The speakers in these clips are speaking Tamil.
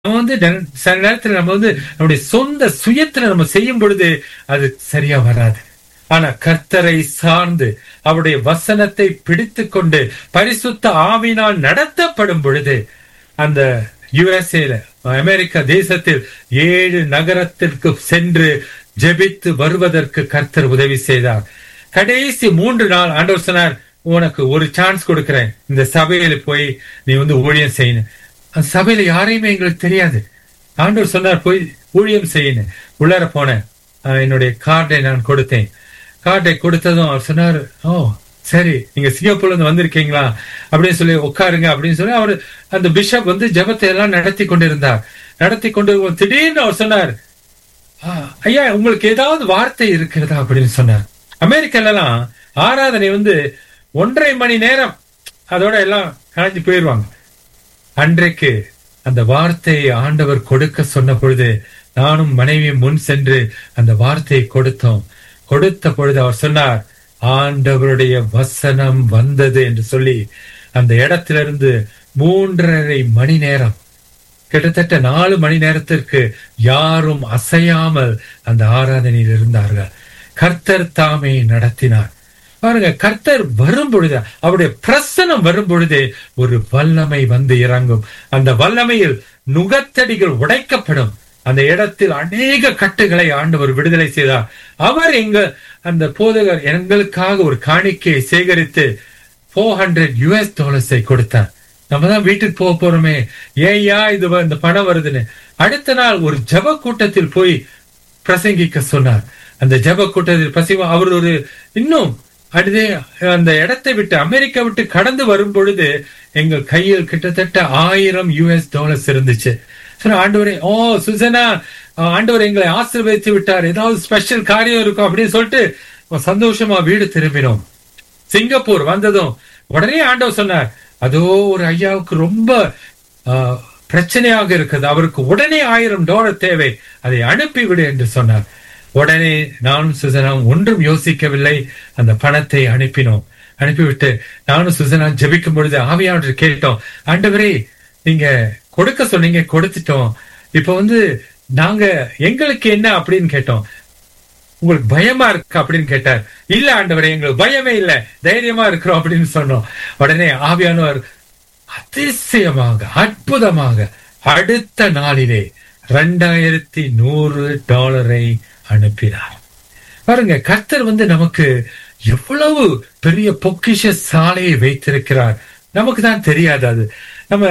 சில நேரத்துல நம்ம நம்முடைய சொந்த சுயத்துல நம்ம செய்யும் பொழுது அது சரியா வராது. ஆனா கர்த்தரை சார்ந்து அவருடைய வசனத்தை பிடித்து கொண்டு பரிசுத்த ஆவியினால் நடத்தப்படும் பொழுது அந்த யுஎஸ்ஏல அமெரிக்கா தேசத்தில் 7 நகரத்திற்கு சென்று ஜெபித்து வருவதற்கு கர்த்தர் உதவி செய்தார். கடைசி 3 நாள் ஆண்டவர் சொன்னார், உனக்கு ஒரு சான்ஸ் கொடுக்கிறேன், இந்த சபையில போய் நீ ஊழியம் செய்யணும். அந்த சபையில யாரையுமே எங்களுக்கு தெரியாது. ஆண்டவர் சொன்னார் போய் ஊழியம் செய்யணும். உள்ளார போனேன், என்னுடைய கார்டை நான் கொடுத்தேன். கார்டை கொடுத்ததும் அவர் சொன்னார், ஓ சரி, நீங்க சிங்கப்பூர்ல இருந்து வந்திருக்கீங்களா அப்படின்னு சொல்லி உட்காருங்க அப்படின்னு சொல்லி அவர் அந்த பிஷப் ஜெபத்தை எல்லாம் நடத்தி கொண்டிருந்தார். நடத்தி கொண்டு திடீர்னு அவர் சொன்னார், ஐயா உங்களுக்கு ஏதாவது வார்த்தை இருக்கிறதா அப்படின்னு சொன்னார். அமெரிக்கால எல்லாம் ஆராதனை 1.5 மணி நேரம் அதோட எல்லாம் கலைஞ்சு போயிடுவாங்க. அன்றைக்கு அந்த வார்த்தையை ஆண்டவர் கொடுக்க சொன்ன பொழுது நானும் மனைவியும் முன் சென்று அந்த வார்த்தையை கொடுத்தோம். கொடுத்த பொழுது அவர் சொன்னார், ஆண்டவருடைய வசனம் வந்தது என்று சொல்லி அந்த இடத்திலிருந்து 3.5 மணி நேரம், கிட்டத்தட்ட 4 மணி நேரத்திற்கு யாரும் அசையாமல் அந்த ஆராதனையில் இருந்தார்கள். கர்த்தர் தாமே நடத்தினார். பாருங்க, கர்த்தர் வரும் பொழுது, அவருடைய பிரசனம் வரும் பொழுது ஒரு வல்லமை இறங்கும். அந்த வல்லமையில் நுகத்தடிகள் உடைக்கப்படும். அந்த இடத்தில் அநேக கட்டுகளை ஆண்டவர் விடுதலை செய்தார். அவர் அந்த போதகர் எங்களுக்காக ஒரு காணிக்கையை சேகரித்து $400 கொடுத்தார். நம்ம தான் வீட்டுக்கு போக போறோமே, ஏயா இந்த பணம் வருதுன்னு. அடுத்த நாள் ஒரு ஜெப கூட்டத்தில் போய் பிரசங்கிக்க சொன்னார். அந்த ஜெப கூட்டத்தில் அவர் இன்னும் அடுத்தே அந்த இடத்தை விட்டு, அமெரிக்கா விட்டு கடந்து வரும் பொழுது எங்கள் கையில் கிட்டத்தட்ட $1000 இருந்துச்சு. ஆண்டவரே, ஓ சுசனா, ஆண்டவர் எங்களை ஆசீர்வதித்து விட்டார், ஏதாவது ஸ்பெஷல் காரியம் இருக்கும் அப்படின்னு சொல்லிட்டு சந்தோஷமா வீடு திரும்பினோம். சிங்கப்பூர் வந்ததும் உடனே ஆண்டவர் சொன்னார், அதோ ஒரு ஐயாவுக்கு ரொம்ப பிரச்சனையாக இருக்குது, அவருக்கு உடனே $1000 தேவை, அதை அனுப்பிவிடு என்று சொன்னார். உடனே நானும் சுசனாவும் ஒன்றும் யோசிக்கவில்லை, அந்த பணத்தை அனுப்பினோம். அனுப்பிவிட்டு நானும் சுசனா ஜெபிக்கும் பொழுது ஆவியானவர் கேட்டோம், ஆண்டவரே நீங்க கொடுக்க சொன்னீங்க, கொடுத்துட்டோம். இப்ப நாங்க எங்களுக்கு என்ன அப்படின்னு கேட்டோம். உங்களுக்கு பயமா இருக்கு அப்படின்னு கேட்டார். இல்ல ஆண்டவரே, எங்களுக்கு பயமே இல்ல, தைரியமா இருக்கிறோம் அப்படின்னு சொன்னோம். உடனே ஆவியானவர் அதிசயமாக அற்புதமாக அடுத்த நாளிலே $2100 அனுப்பினார். பாருங்க, கர்த்தர் நமக்கு எவ்வளவு பெரிய பொக்கிஷ சாலையை வைத்திருக்கிறார். நமக்கு தான் தெரியாது. அது நம்ம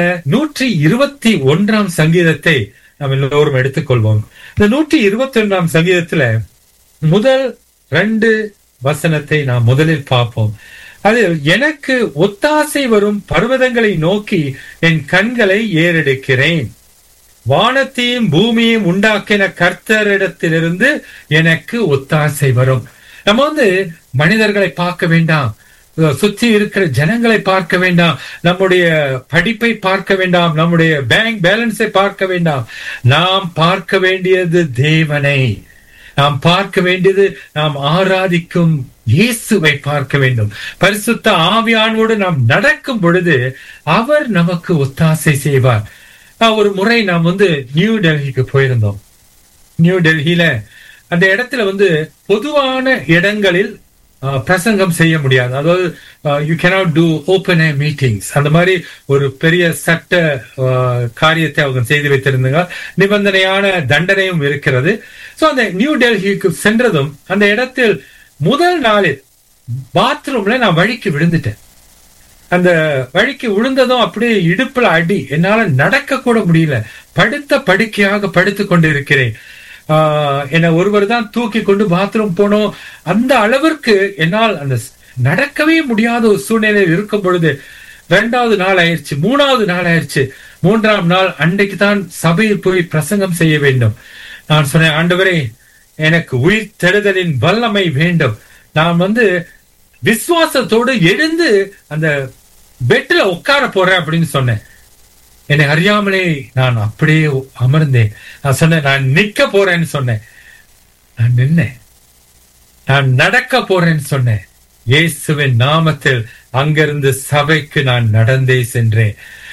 121 சங்கீதத்தை நம்ம எல்லோரும் எடுத்துக்கொள்வோம். இந்த 121 சங்கீதத்துல முதல் 2 வசனத்தை நாம் முதலில் பார்ப்போம். அது, எனக்கு ஒத்தாசை வரும் பர்வதங்களை நோக்கி என் கண்களை ஏறெடுக்கிறேன், வானத்தையும் பூமியையும் உண்டாக்கின கர்த்தரிடத்திலிருந்து எனக்கு ஒத்தாசை வரும். நம்ம மனிதர்களை பார்க்க வேண்டாம், சுற்றி இருக்கிற ஜனங்களை பார்க்க வேண்டாம், நம்முடைய படிப்பை பார்க்க வேண்டாம், நம்முடைய பேங்க் பேலன்ஸை பார்க்க வேண்டாம். நாம் பார்க்க வேண்டியது தேவனை. நாம் பார்க்க வேண்டியது, நாம் ஆராதிக்கும் இயேசுவை பார்க்க வேண்டும். பரிசுத்த ஆவியானோடு நாம் நடக்கும் பொழுது அவர் நமக்கு ஒத்தாசை செய்வார். ஒரு முறை நாம் நியூ டெல்லிக்கு போயிருந்தோம். நியூ டெல்லியில அந்த இடத்துல பொதுவான இடங்களில் பிரசங்கம் செய்ய முடியாது. அதாவது you cannot do open air meetings. அந்த மாதிரி ஒரு பெரிய சட்ட காரியத்தை அவங்க செய்து வைத்திருந்தாங்க. நிபந்தனையான தண்டனையும் இருக்கிறது. சோ அந்த நியூ டெல்லிக்கு சென்றதும் அந்த இடத்தில் முதல் நாளில் பாத்ரூம்ல நான் வழிக்கு விழுந்துட்டேன். அந்த வழிக்கு விழுந்ததும் அப்படியே இடுப்புல அடி, என்னால நடக்க கூட முடியல. படுத்த படுக்கையாக படுத்து கொண்டு இருக்கிறேன். என்னை ஒருவர் தான் தூக்கி கொண்டு பாத்ரூம் போனோம். அந்த அளவிற்கு என்னால் அந்த நடக்கவே முடியாத ஒரு சூழ்நிலையில் இருக்கும் பொழுது 2வது நாள் ஆயிடுச்சு, 3வது நாள் ஆயிடுச்சு. 3ஆம் நாள் அன்றைக்கு தான் சபையில் போய் பிரசங்கம் செய்ய வேண்டும். நான் சொன்னேன், ஆண்டவரே எனக்கு உயிர் தெழுதலின் வல்லமை வேண்டும். நான் விசுவாசத்தோடு எழுந்து அந்த பெட்ல உட்கார போறேன் அப்படின்னு சொன்னேன். என்னை அறியாமலே நான் அப்படியே அமர்ந்தேன். நான் சொன்னேன், நான் நிக்க போறேன்னு சொன்னேன். நான் நின்னேன். நான் நடக்க போறேன்னு சொன்னேன். இயேசுவின் நாமத்தில் அங்கிருந்து சபைக்கு நான் நடந்தே சென்றேன்.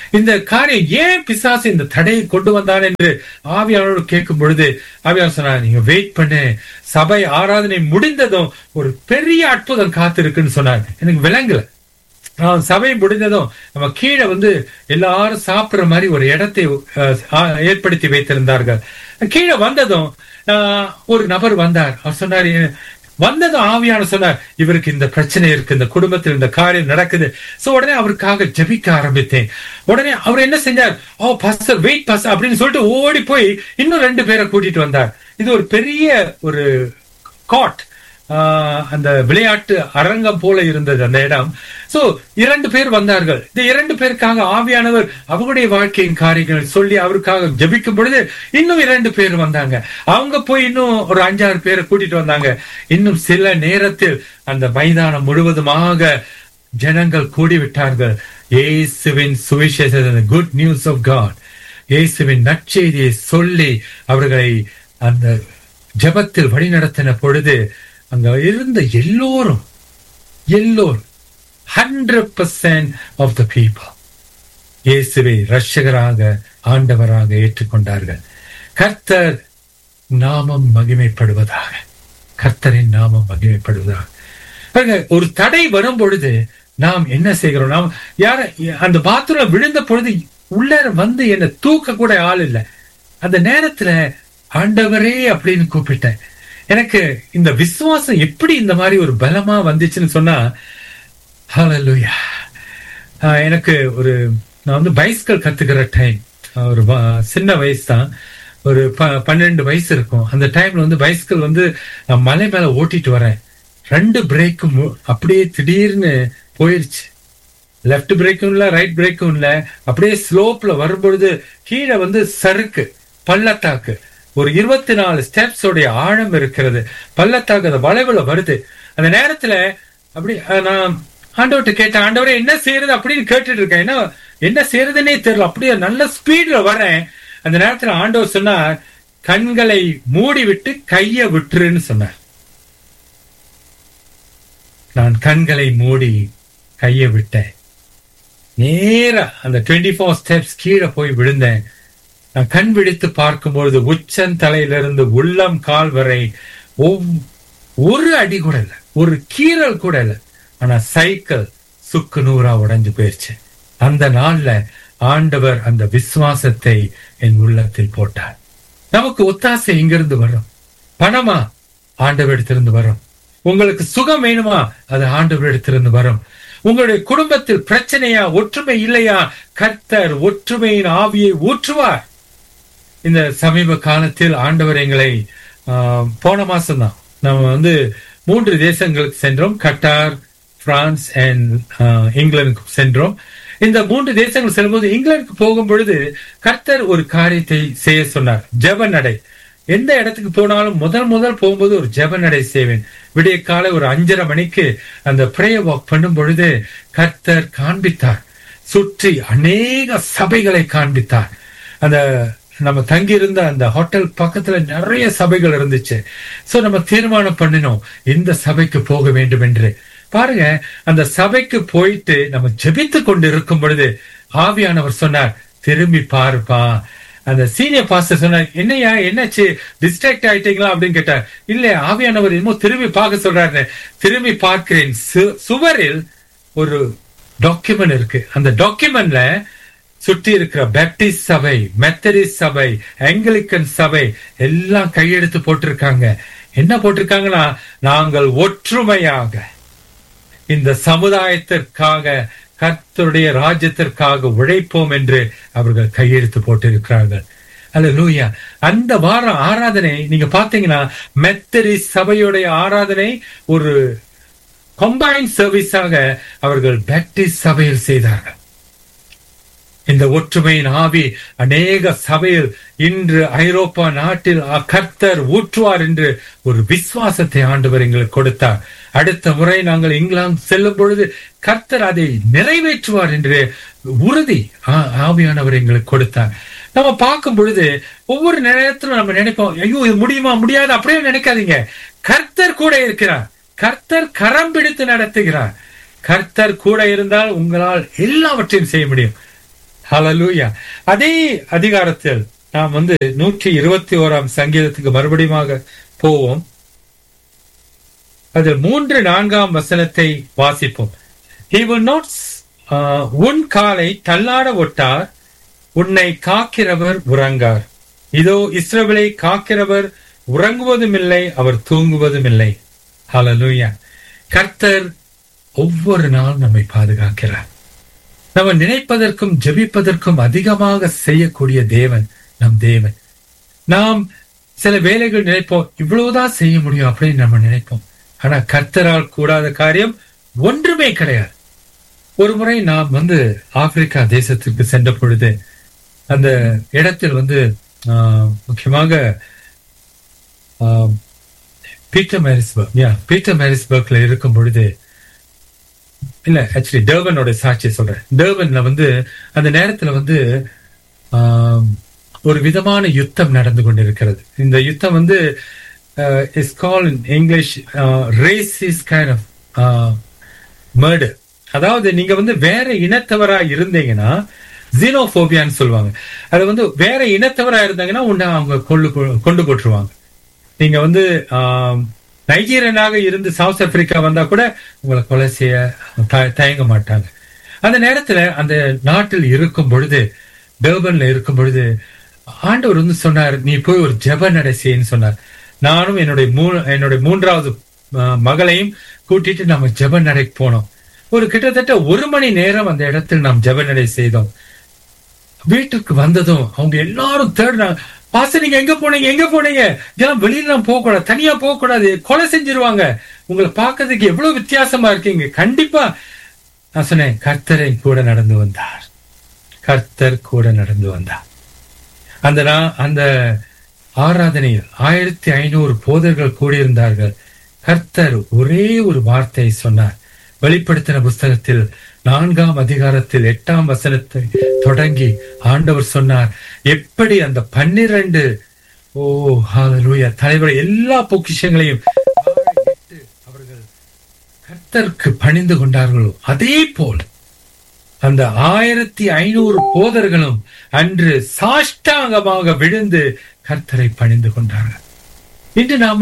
இந்த காரியம் ஏன் பிசாசு இந்த தடையை கொண்டு வந்தான் என்று ஆவியானவர் கேட்கும் பொழுது ஆவியானவர் சொன்னார், நீங்க வெயிட் பண்ணு, சபை ஆராதனை முடிந்ததும் ஒரு பெரிய அற்புதம் காத்திருக்குன்னு சொன்னார். எனக்கு விளங்கல. சபை முடிந்ததும் நம்ம கீழே எல்லாரும் சாப்பிடுற மாதிரி ஒரு இடத்தை ஏற்படுத்தி வைத்திருந்தார்கள். கீழே வந்ததும் ஒரு நபர் வந்தார். அவர் சொன்னார், வந்ததும் ஆவியான சொன்னார், இவருக்கு இந்த பிரச்சனை இருக்கு, இந்த குடும்பத்தில் இந்த காரியம் நடக்குது. சோ உடனே அவருக்காக ஜெபிக்க ஆரம்பித்தேன். உடனே அவர் என்ன செஞ்சார், ஓ பாஸ்டர் வெயிட் பாஸ்டர் அப்படின்னு சொல்லிட்டு ஓடி போய் இன்னும் 2 பேரை கூட்டிட்டு வந்தார். இது ஒரு பெரிய ஒரு காட், அந்த விளையாட்டு அரங்கம் போல இருந்தது அந்த இடம். சோ 2 பேர் வந்தார்கள். இந்த 2 பேருக்காக ஆவியானவர் அவங்களுடைய வாழ்க்கையின் காரியங்கள் சொல்லி அவருக்காக ஜெபிக்கும் பொழுது இன்னும் 2 பேர் வந்தாங்க. அவங்க போய் இன்னும் ஒரு 5-6 பேரை கூட்டிட்டு வந்தாங்க. இன்னும் சில நேரத்தில் அந்த மைதானம் முழுவதுமாக ஜனங்கள் கூடிவிட்டார்கள். இயேசுவின் சுவிசேஷம், குட் நியூஸ் ஆஃப் காட், இயேசுவின் நற்செய்தியை சொல்லி அவர்களை அந்த ஜெபத்தில் வழிநடத்தின பொழுது அங்க இருந்த எல்லோரும் 100% of the people இயேசுவை இரட்சகராக ஆண்டவராக ஏற்றுக்கொண்டார்கள். கர்த்தர் நாமம் மகிமைப்படுவதாக, கர்த்தரின் நாமம் மகிமைப்படுவதாக. ஒரு தடை வரும் பொழுது நாம் என்ன செய்கிறோம், நாம் யார அந்த பாத்ரூம்ல விழுந்த பொழுது உள்ள என்ன தூக்க கூட ஆள் இல்லை. அந்த நேரத்துல ஆண்டவரே அப்படின்னு கூப்பிட்டேன். எனக்கு இந்த விசுவாசம் எப்படி இந்த மாதிரி ஒரு பலமா வந்துச்சுன்னு சொன்னா, ஹல்லேலூயா. எனக்கு நான் பைஸ்கல் கத்துக்கிற டைம், ஒரு சின்ன வயசு தான், ஒரு 12 வயசு இருக்கும். அந்த டைம்ல பைஸ்கல் நான் மலை மேல ஓட்டிட்டு வரேன். 2 பிரேக்கும் அப்படியே திடீர்னு போயிருச்சு. லெப்ட் பிரேக்கும் இல்ல, ரைட் பிரேக்கும் இல்ல. அப்படியே ஸ்லோப்ல வரும்பொழுது கீழே சறுக்கு, பள்ளத்தாக்கு, ஒரு 24 ஸ்டெப்ஸ் உடைய ஆழம் இருக்கிறது. பள்ளத்தாக்கு அந்த வளைவுல வருது. அந்த நேரத்துல அப்படி நான் ஆண்டவர்கிட்ட கேட்டேன், ஆண்டவரே என்ன செய்யறது அப்படின்னு கேட்டுட்டு இருக்கேன். என்ன செய்யறதுன்னே தெரியல. அப்படியே நல்ல ஸ்பீட்ல வரேன். அந்த நேரத்துல ஆண்டவர் சொன்னார், கண்களை மூடி விட்டு கைய விட்டுருன்னு சொன்னார். நான் கண்களை மூடி கைய விட்டேன். நேரா அந்த 24 ஸ்டெப்ஸ் கீழே போய் விழுந்தேன். நான் கண் விழித்து பார்க்கும்பொழுது உச்சந்தலையிலிருந்து உள்ளம் கால் வரை ஒரு அடி கூட இல்லை, ஒரு கீறல் கூட இல்லை. ஆனா சைக்கிள் சுக்கு நூறா உடைஞ்சு போயிருச்சு. அந்த நாள்ல ஆண்டவர் அந்த விசுவாசத்தை என் உள்ளத்தில் போட்டார். நமக்கு ஒத்தாசை இங்கிருந்து வரும். பணமா ஆண்டவரிடத்திலிருந்து வரும். உங்களுக்கு சுகம் வேணுமா, அது ஆண்டவரிடத்திலிருந்து வரும். உங்களுடைய குடும்பத்தில் பிரச்சனையா, ஒற்றுமை இல்லையா, கர்த்தர் ஒற்றுமையின் ஆவியை ஊற்றுவார். இந்த சமீப காலத்தில் ஆண்டவர் எங்களை போன மாசம் தான் நம்ம 3 தேசங்களுக்கு சென்றோம். கட்டார், பிரான்ஸ் அண்ட் இங்கிலாந்துக்கு சென்றோம். இந்த 3 தேசங்கள் செல்லும்போது இங்கிலாந்துக்கு போகும் பொழுது கர்த்தர் ஒரு காரியத்தை செய்ய சொன்னார். ஜெப நடை. எந்த இடத்துக்கு போனாலும் முதல் போகும்போது ஒரு ஜெப நடை செய்வேன். விடிய காலை ஒரு 5:30 மணிக்கு அந்த பிரேயர் வாக் பண்ணும் பொழுது கர்த்தர் காண்பித்தார். சுற்றி அநேக சபைகளை காண்பித்தார். அந்த நம்ம தங்கி இருந்த அந்த ஹோட்டல் பக்கத்துல நிறைய சபைகள் இருந்துச்சு. சோ நம்ம தீர்மானம் பண்ணினோம், இந்த சபைக்கு போக வேண்டும் என்று. பாருங்க, அந்த சபைக்கு போயிட்டு நம்ம ஜெபித்து கொண்டு இருக்கும் பொழுது ஆவியானவர் சொன்னார், திரும்பி பாருப்பா. அந்த சீனியர் பாஸ்டர் சொன்னார், என்னையா என்னாச்சு, டிஸ்ட்ராக்ட் ஆயிட்டீங்களா அப்படின்னு கேட்டார். இல்ல, ஆவியானவர் இன்னும் திரும்பி பார்க்க சொல்றாரு. திரும்பி பார்க்கிறேன். சுவரில் ஒரு டாக்குமெண்ட் இருக்கு. அந்த டாக்குமெண்ட்ல சுற்றி இருக்கிற பேப்டிஸ்ட் சபை, மெத்தடிஸ்ட் சபை, ஆங்கிலிக்கன் சபை எல்லாம் கையெழுத்து போட்டிருக்காங்க. என்ன போட்டிருக்காங்கன்னா, நாங்கள் ஒற்றுமையாக இந்த சமுதாயத்திற்காக, கர்த்தருடைய ராஜ்யத்திற்காக உழைப்போம் என்று அவர்கள் கையெழுத்து போட்டிருக்கிறார்கள். அல்லேலூயா. அந்த வாரம் ஆராதனை நீங்க பாத்தீங்கன்னா, மெத்தடிஸ்ட் சபையுடைய ஆராதனை ஒரு கம்பைன் சர்வீஸாக அவர்கள் பேப்டிஸ்ட் சபையில் செய்தார்கள். இந்த ஒற்றுமையின் ஆவி அநேக சபையில் இன்று ஐரோப்பா நாட்டில் கர்த்தர் ஊற்றுவார் என்று ஒரு விசுவாசத்தை ஆண்டவர் எங்களுக்கு கொடுத்தார். அடுத்த முறை நாங்கள் இங்கிலாந்து செல்லும் பொழுது கர்த்தர் அதை நிறைவேற்றுவார் என்று உறுதி ஆவியானவர் எங்களுக்கு கொடுத்தார். நம்ம பார்க்கும் பொழுது ஒவ்வொரு நேரத்திலும் நம்ம நினைப்போம், ஐயோ இது முடியுமா முடியாது, அப்படியே நினைக்காதீங்க. கர்த்தர் கூட இருக்கிறார். கர்த்தர் கரம் பிடித்து நடத்துகிறார். கர்த்தர் கூட இருந்தால் உங்களால் எல்லாவற்றையும் செய்ய முடியும். ஹல்லேலூயா. அதே அதிகாரத்தில் நாம் 121 சங்கீதத்துக்கு மறுபடியும் போவோம். அது 3-4 வசனத்தை வாசிப்போம். He will not உன் காலை தள்ளாட ஒட்டார், உன்னை காக்கிறவர் உறங்கார். இதோ இஸ்ரவேலை காக்கிறவர் உறங்குவதும் இல்லை, அவர் தூங்குவதும் இல்லை. ஹல்லேலூயா. கர்த்தர் ஒவ்வொரு நாளும் நம்மை பாதுகாக்கிறார். நம்ம நினைப்பதற்கும் ஜெபிப்பதற்கும் அதிகமாக செய்யக்கூடிய தேவன் நம் தேவன். நாம் சில வேலைகள் நினைப்போம், இவ்வளவுதான் செய்ய முடியும் அப்படின்னு நம்ம நினைப்போம். ஆனா கர்த்தரால் கூடாத காரியம் ஒன்றுமே கிடையாது. ஒரு முறை நாம் ஆப்பிரிக்கா தேசத்திற்கு சென்ற பொழுது அந்த இடத்தில் முக்கியமாக பீட்டர் மேரிஸ்பர்க்ல இருக்கும் பொழுது, இல்ல ஆக்சுவலி டர்பனோட சாட்சியை சொல்றேன். டர்பன்ல அந்த நேரத்துல ஒரு விதமான யுத்தம் நடந்து கொண்டிருக்கிறது. இந்த யுத்தம் is called in English racist kind of murder. அதாவது நீங்க வேற இனத்தவரா இருந்தீங்கன்னா ஜீனோபோபியான்னு சொல்லுவாங்க. அது வேற இனத்தவரா இருந்தாங்கன்னா உன்னை அவங்க கொண்டு போட்டுருவாங்க. நீங்க நைஜீரியனாக இருந்து சவுத் ஆப்பிரிக்கா வந்தா கூட உங்களை கொலை செய்ய தயங்க மாட்டாங்க. அந்த நேரத்துல அந்த நாட்டில் இருக்கும் பொழுது, டர்பன்ல இருக்கும் பொழுது ஆண்டவர் சொன்னார், நீ போய் ஒரு ஜெப நடை செய்யன்னு சொன்னார். நானும் என்னுடைய 3வது மகளையும் கூட்டிட்டு நம்ம ஜெப நடைக்கு போனோம். ஒரு கிட்டத்தட்ட 1 மணி நேரம் அந்த இடத்தில் நாம் ஜெப நடை செய்தோம். வீட்டுக்கு வந்ததும் அவங்க எல்லாரும் தேடுறாங்க, பாச நீங்க எங்க போனீங்க இதெல்லாம் வெளியில போக கூடாது, தனியா போக கூடாது, கொலை செஞ்சிருவாங்க, உங்களை பார்க்கறதுக்கு எவ்வளவு வித்தியாசமா இருக்கீங்க. கண்டிப்பா நான் சொன்னேன், கர்த்தரை கூட நடந்து வந்தார். கர்த்தர் கூட நடந்து வந்தார். அந்த ஆராதனையில் 1500 போதர்கள் கூடியிருந்தார்கள். கர்த்தர் ஒரே ஒரு வார்த்தையை சொன்னார். வெளிப்படுத்தின புஸ்தகத்தில் 4ஆம் அதிகாரத்தில் 8ஆம் வசனத்தை தொடங்கி ஆண்டவர் சொன்னார், எப்படி அந்த 12 ஹல்லேலூயா தலைவர் எல்லா பொக்கிஷங்களையும் அவர்கள் கர்த்தருக்கு பணிந்து கொண்டார்களோ, அதே போல் அந்த 1500 போதர்களும் அன்று சாஷ்டாங்கமாக விழுந்து கர்த்தரை பணிந்து கொண்டார்கள். இன்று நாம்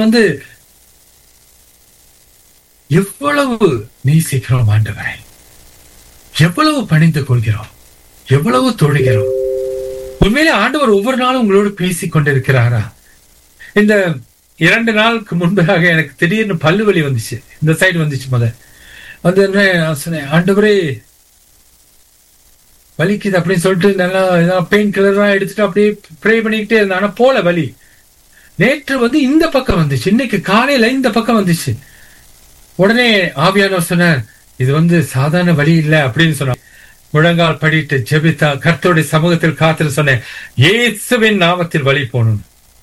எவ்வளவு நேசிக்கிறோம் ஆண்டவரை, எவ்வளவு பணிந்து கொள்கிறோம், எவ்வளவு தொழுகிறோம். உண்மையிலே ஆண்டவர் ஒவ்வொரு நாளும் உங்களோடு பேசிக் கொண்டிருக்கிறாரா? இந்த 2 நாளுக்கு முன்பாக எனக்கு திடீர்னு பல்லு வலி வந்துச்சு. இந்த சைடு வந்துச்சு. சொன்னேன், ஆண்டவரே வலிக்குது அப்படின்னு சொல்லிட்டு நல்லா பெயின் கில்லர்லாம் எடுத்துட்டு அப்படியே ப்ரே பண்ணிக்கிட்டே இருந்தேன். ஆனா போல வலி. நேற்று இந்த பக்கம் வந்துச்சு, இன்னைக்கு காலையில இந்த பக்கம் வந்துச்சு. உடனே ஆவியானவர் சொன்னார், இது சாதாரண வலி இல்லை அப்படின்னு சொன்னார். முழங்கால் படிட்டு ஜெபித்தா, கர்த்தருடைய சமூகத்தில் காத்து சொன்னேன், இயேசுவின் நாமத்தில் வலி போகணும்.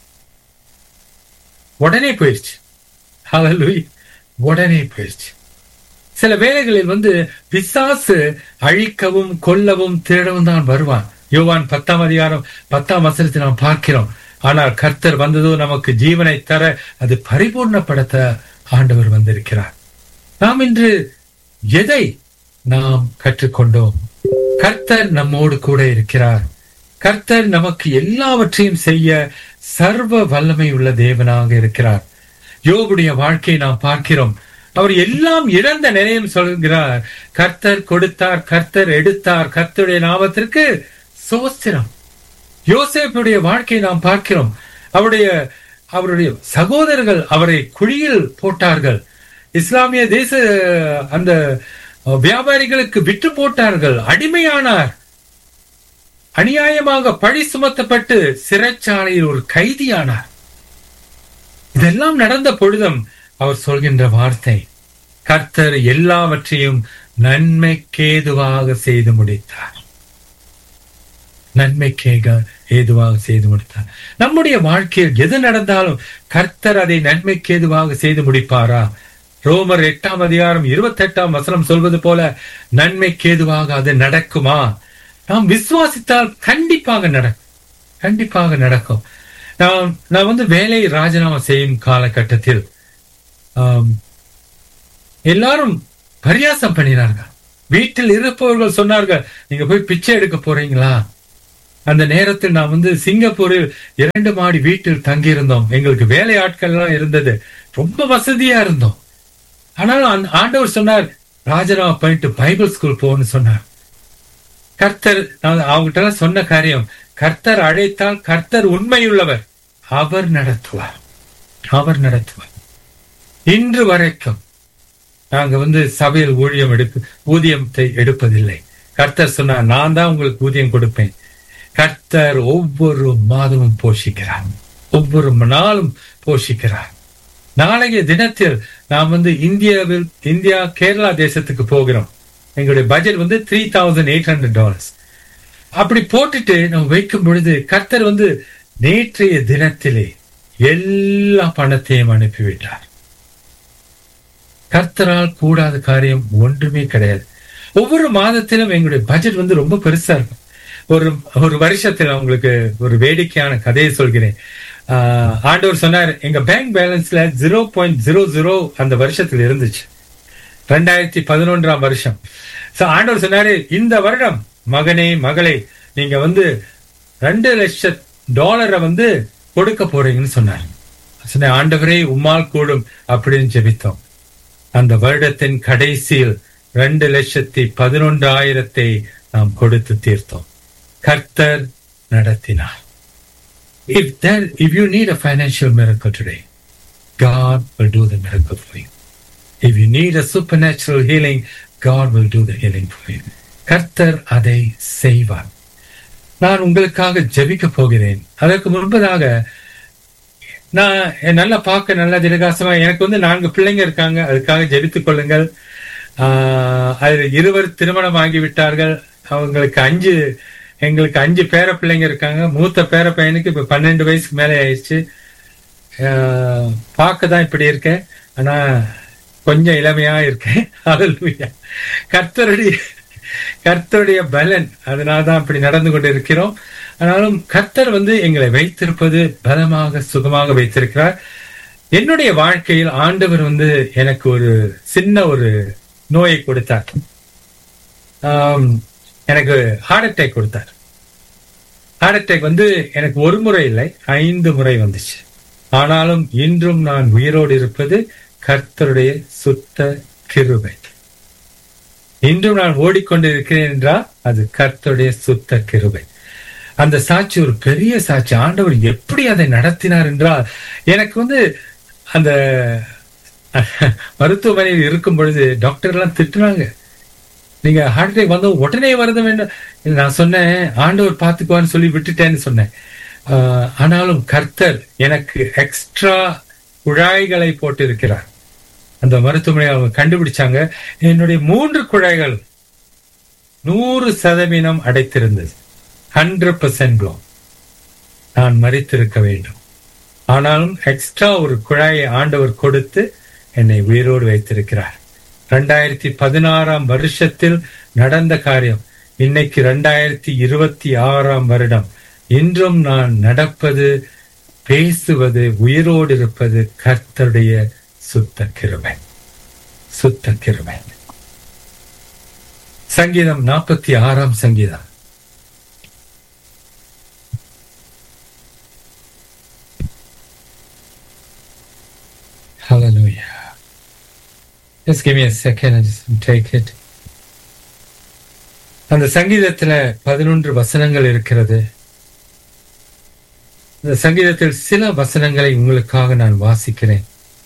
உடனே போயிடுச்சு. ஹல்லேலூயா. உடனே போயிடுச்சு. சில வேளைகளில் பிசாசு அழிக்கவும் கொல்லவும் திருடவும் தான் வருவான். யோவான் 10ஆம் அதிகாரம் 10ஆம் வசனத்தை நாம் பார்க்கிறோம். ஆனால் கர்த்தர் வந்ததோ நமக்கு ஜீவனை தர, அது பரிபூர்ணப்படுத்த ஆண்டவர் வந்திருக்கிறார். நாம் இன்று எதை நாம் கற்றுக்கொண்டோம்? கர்த்தர் நம்மோடு கூட இருக்கிறார். கர்த்தர் நமக்கு எல்லாவற்றையும் செய்ய சர்வ வல்லமை உள்ள தேவனாக இருக்கிறார். யோபுடைய வாழ்க்கையை நாம் பார்க்கிறோம். அவர் எல்லாம் இழந்த நிலையம் சொல்கிறார், கர்த்தர் கொடுத்தார், கர்த்தர் எடுத்தார், கர்த்தருடைய நாமத்திற்கு சோஸ்திரம். யோசேப்புடைய வாழ்க்கையை நாம் பார்க்கிறோம். அவருடைய சகோதரர்கள் அவரை குழியில் போட்டார்கள். இஸ்லாமிய தேச அந்த வியாபாரிகளுக்கு விற்று போட்டார்கள். அடிமையானார். அநியாயமாக பழி சுமத்தப்பட்டு சிறைச்சாலையில் ஒரு கைதியானார். இதெல்லாம் நடந்த பொழுதும் அவர் சொல்கின்ற வார்த்தை, கர்த்தர் எல்லாவற்றையும் நன்மைக்கேதுவாக செய்து முடித்தார். நன்மைக்கேக ஏதுவாக செய்து முடித்தார். நம்முடைய வாழ்க்கையில் எது நடந்தாலும் கர்த்தர் அதை நன்மைக்கேதுவாக செய்து முடிப்பாரா? ரோமர் 8ஆம் அதிகாரம் 28ஆம் வசனம் சொல்வது போல நன்மைக்கேதுவாக அது நடக்குமா? நாம் விசுவாசித்தால் கண்டிப்பாக நடக்கும். கண்டிப்பாக நடக்கும். நான் வேலையை ராஜினாமா செய்யும் காலகட்டத்தில் எல்லாரும் பரியாசம் பண்ணினார்கள். வீட்டில் இருப்பவர்கள் சொன்னார்கள், நீங்க போய் பிச்சை எடுக்க போறீங்களா? அந்த நேரத்தில் நான் சிங்கப்பூரில் 2 மாடி வீட்டில் தங்கியிருந்தோம். எங்களுக்கு வேலை ஆட்கள் எல்லாம் இருந்தது. ரொம்ப வசதியா இருந்தோம். ஆனாலும் ஆண்டவர் சொன்னார், ராஜராவ பண்ணிட்டு பைபிள் ஸ்கூல் போன்னு சொன்னார். கர்த்தர் அவங்ககிட்ட சொன்ன காரியம், கர்த்தர் அழைத்தால் கர்த்தர் உண்மையுள்ளவர், அவர் நடத்துவார். இன்று வரைக்கும் நாங்க சபையில் ஊதியத்தை எடுப்பதில்லை. கர்த்தர் சொன்னார், நான் தான் உங்களுக்கு ஊதியம் கொடுப்பேன். கர்த்தர் ஒவ்வொரு மாதமும் போஷிக்கிறார், ஒவ்வொரு நாளும் போஷிக்கிறார். நாளைய தினத்தில் நாம் இந்தியா கேரளா தேசத்துக்கு போகிறோம். எங்களுடைய பட்ஜெட் $3,800. அப்படி போட்டுட்டு நம்ம வைக்கும் பொழுது கர்த்தர் நேற்றைய தினத்திலே எல்லா பணத்தையும் அனுப்பிவிட்டார். கர்த்தரால் கூடாத காரியம் ஒன்றுமே கிடையாது. ஒவ்வொரு மாதத்திலும் எங்களுடைய பட்ஜெட் ரொம்ப பெருசா இருக்கும். ஒரு வருஷத்துல உங்களுக்கு ஒரு வேடிக்கையான கதையை சொல்கிறேன். ஆண்டவர் சொன்னார், எங்க பேங்க் பேலன்ஸ்ல 0.00 அந்த வருஷத்துல இருந்துச்சு. 2011 வருஷம். ஆண்டவர் சொன்னாரு, இந்த வருடம் மகனே மகளே நீங்க $2 லட்சம் கொடுக்க போறீங்கன்னு சொன்னார். சொன்ன, ஆண்டவரே உம்மால் கூடும் அப்படின்னு ஜெபித்தோம். அந்த வருடத்தின் கடைசியில் 2,11,000 நாம் கொடுத்து தீர்த்தோம். கர்த்தர் நடத்தினார். If you need a financial miracle today, God will do the miracle for you. If you need a supernatural healing, God will do the healing for you. கர்த்தர் அதை செய்வார். நான் உங்களுக்காக ஜெபிக்க போகிறேன். அதற்கு முன்பதாக நான் நல்லா பார்க்க நல்ல திலகாசமா, எனக்கு 4 பிள்ளைங்க இருக்காங்க. அதுக்காக ஜெபித்துக் கொள்ளுங்கள். அதில் 2 திருமணம் ஆகிவிட்டார்கள். எங்களுக்கு 5 பேர பிள்ளைங்க இருக்காங்க. மூத்த பேர பையனுக்கு இப்ப 12 வயசுக்கு மேலே ஆயிடுச்சு. பார்க்கதான் இப்படி இருக்கேன், ஆனா கொஞ்சம் இளமையா இருக்கேன். கர்த்தருடைய பலன், அதனால்தான் அப்படி நடந்து கொண்டு இருக்கிறோம். ஆனாலும் கர்த்தர் எங்களை வைத்திருப்பது பலமாக சுகமாக வைத்திருக்கிறார். என்னுடைய வாழ்க்கையில் ஆண்டவர் எனக்கு ஒரு சின்ன ஒரு நோயை கொடுத்தார். எனக்கு ஹார்ட் அட்டாக் கொடுத்தார். ஹார்ட் அட்டாக் எனக்கு 1 முறை இல்லை, 5 முறை வந்துச்சு. ஆனாலும் இன்றும் நான் உயிரோடு இருப்பது கர்த்தருடைய சுத்த கிருபை. இன்றும் நான் ஓடிக்கொண்டு இருக்கிறேன் என்றால் அது கர்த்தருடைய சுத்த கிருபை. அந்த சாட்சி ஒரு பெரிய சாட்சி. ஆண்டவர் எப்படி அதை நடத்தினார் என்றால், எனக்கு அந்த மருத்துவமனையில் இருக்கும் பொழுது டாக்டர் எல்லாம் திட்டுனாங்க, நீங்க ஹார்ட் அட்டாக் உடனே வருது வேண்டும். நான் சொன்னேன், ஆண்டவர் பார்த்துக்குவான்னு சொல்லி விட்டுட்டேன்னு சொன்னேன். ஆனாலும் கர்த்தர் எனக்கு எக்ஸ்ட்ரா குழாய்களை போட்டு இருக்கிறார். அந்த மருத்துவமனை அவங்க கண்டுபிடிச்சாங்க, என்னுடைய 3 குழாய்கள் 100% அடைத்திருந்தது. 100% ப்ளோ. நான் மரித்திருக்க வேண்டும். ஆனாலும் எக்ஸ்ட்ரா ஒரு குழாயை ஆண்டவர் கொடுத்து என்னை உயிரோடு வைத்திருக்கிறார். 2016 வருஷத்தில் நடந்த காரியம் இன்னைக்கு 2026 வருடம். இன்றும் நான் நடப்பது, பேசுவது, உயிரோடு இருப்பது கர்த்தருடைய சுத்த கிருபை. சுத்த கிருபை. சங்கீதம் 46 சங்கீதம். Hallelujah. Just give me a second and just take it. அந்த சங்கீதத்துல 11 வசனங்கள் இருக்கிறது. இந்த சங்கீதத்தில் சில வசனங்களை உங்களுக்காக நான் வாசிக்கிறேன்.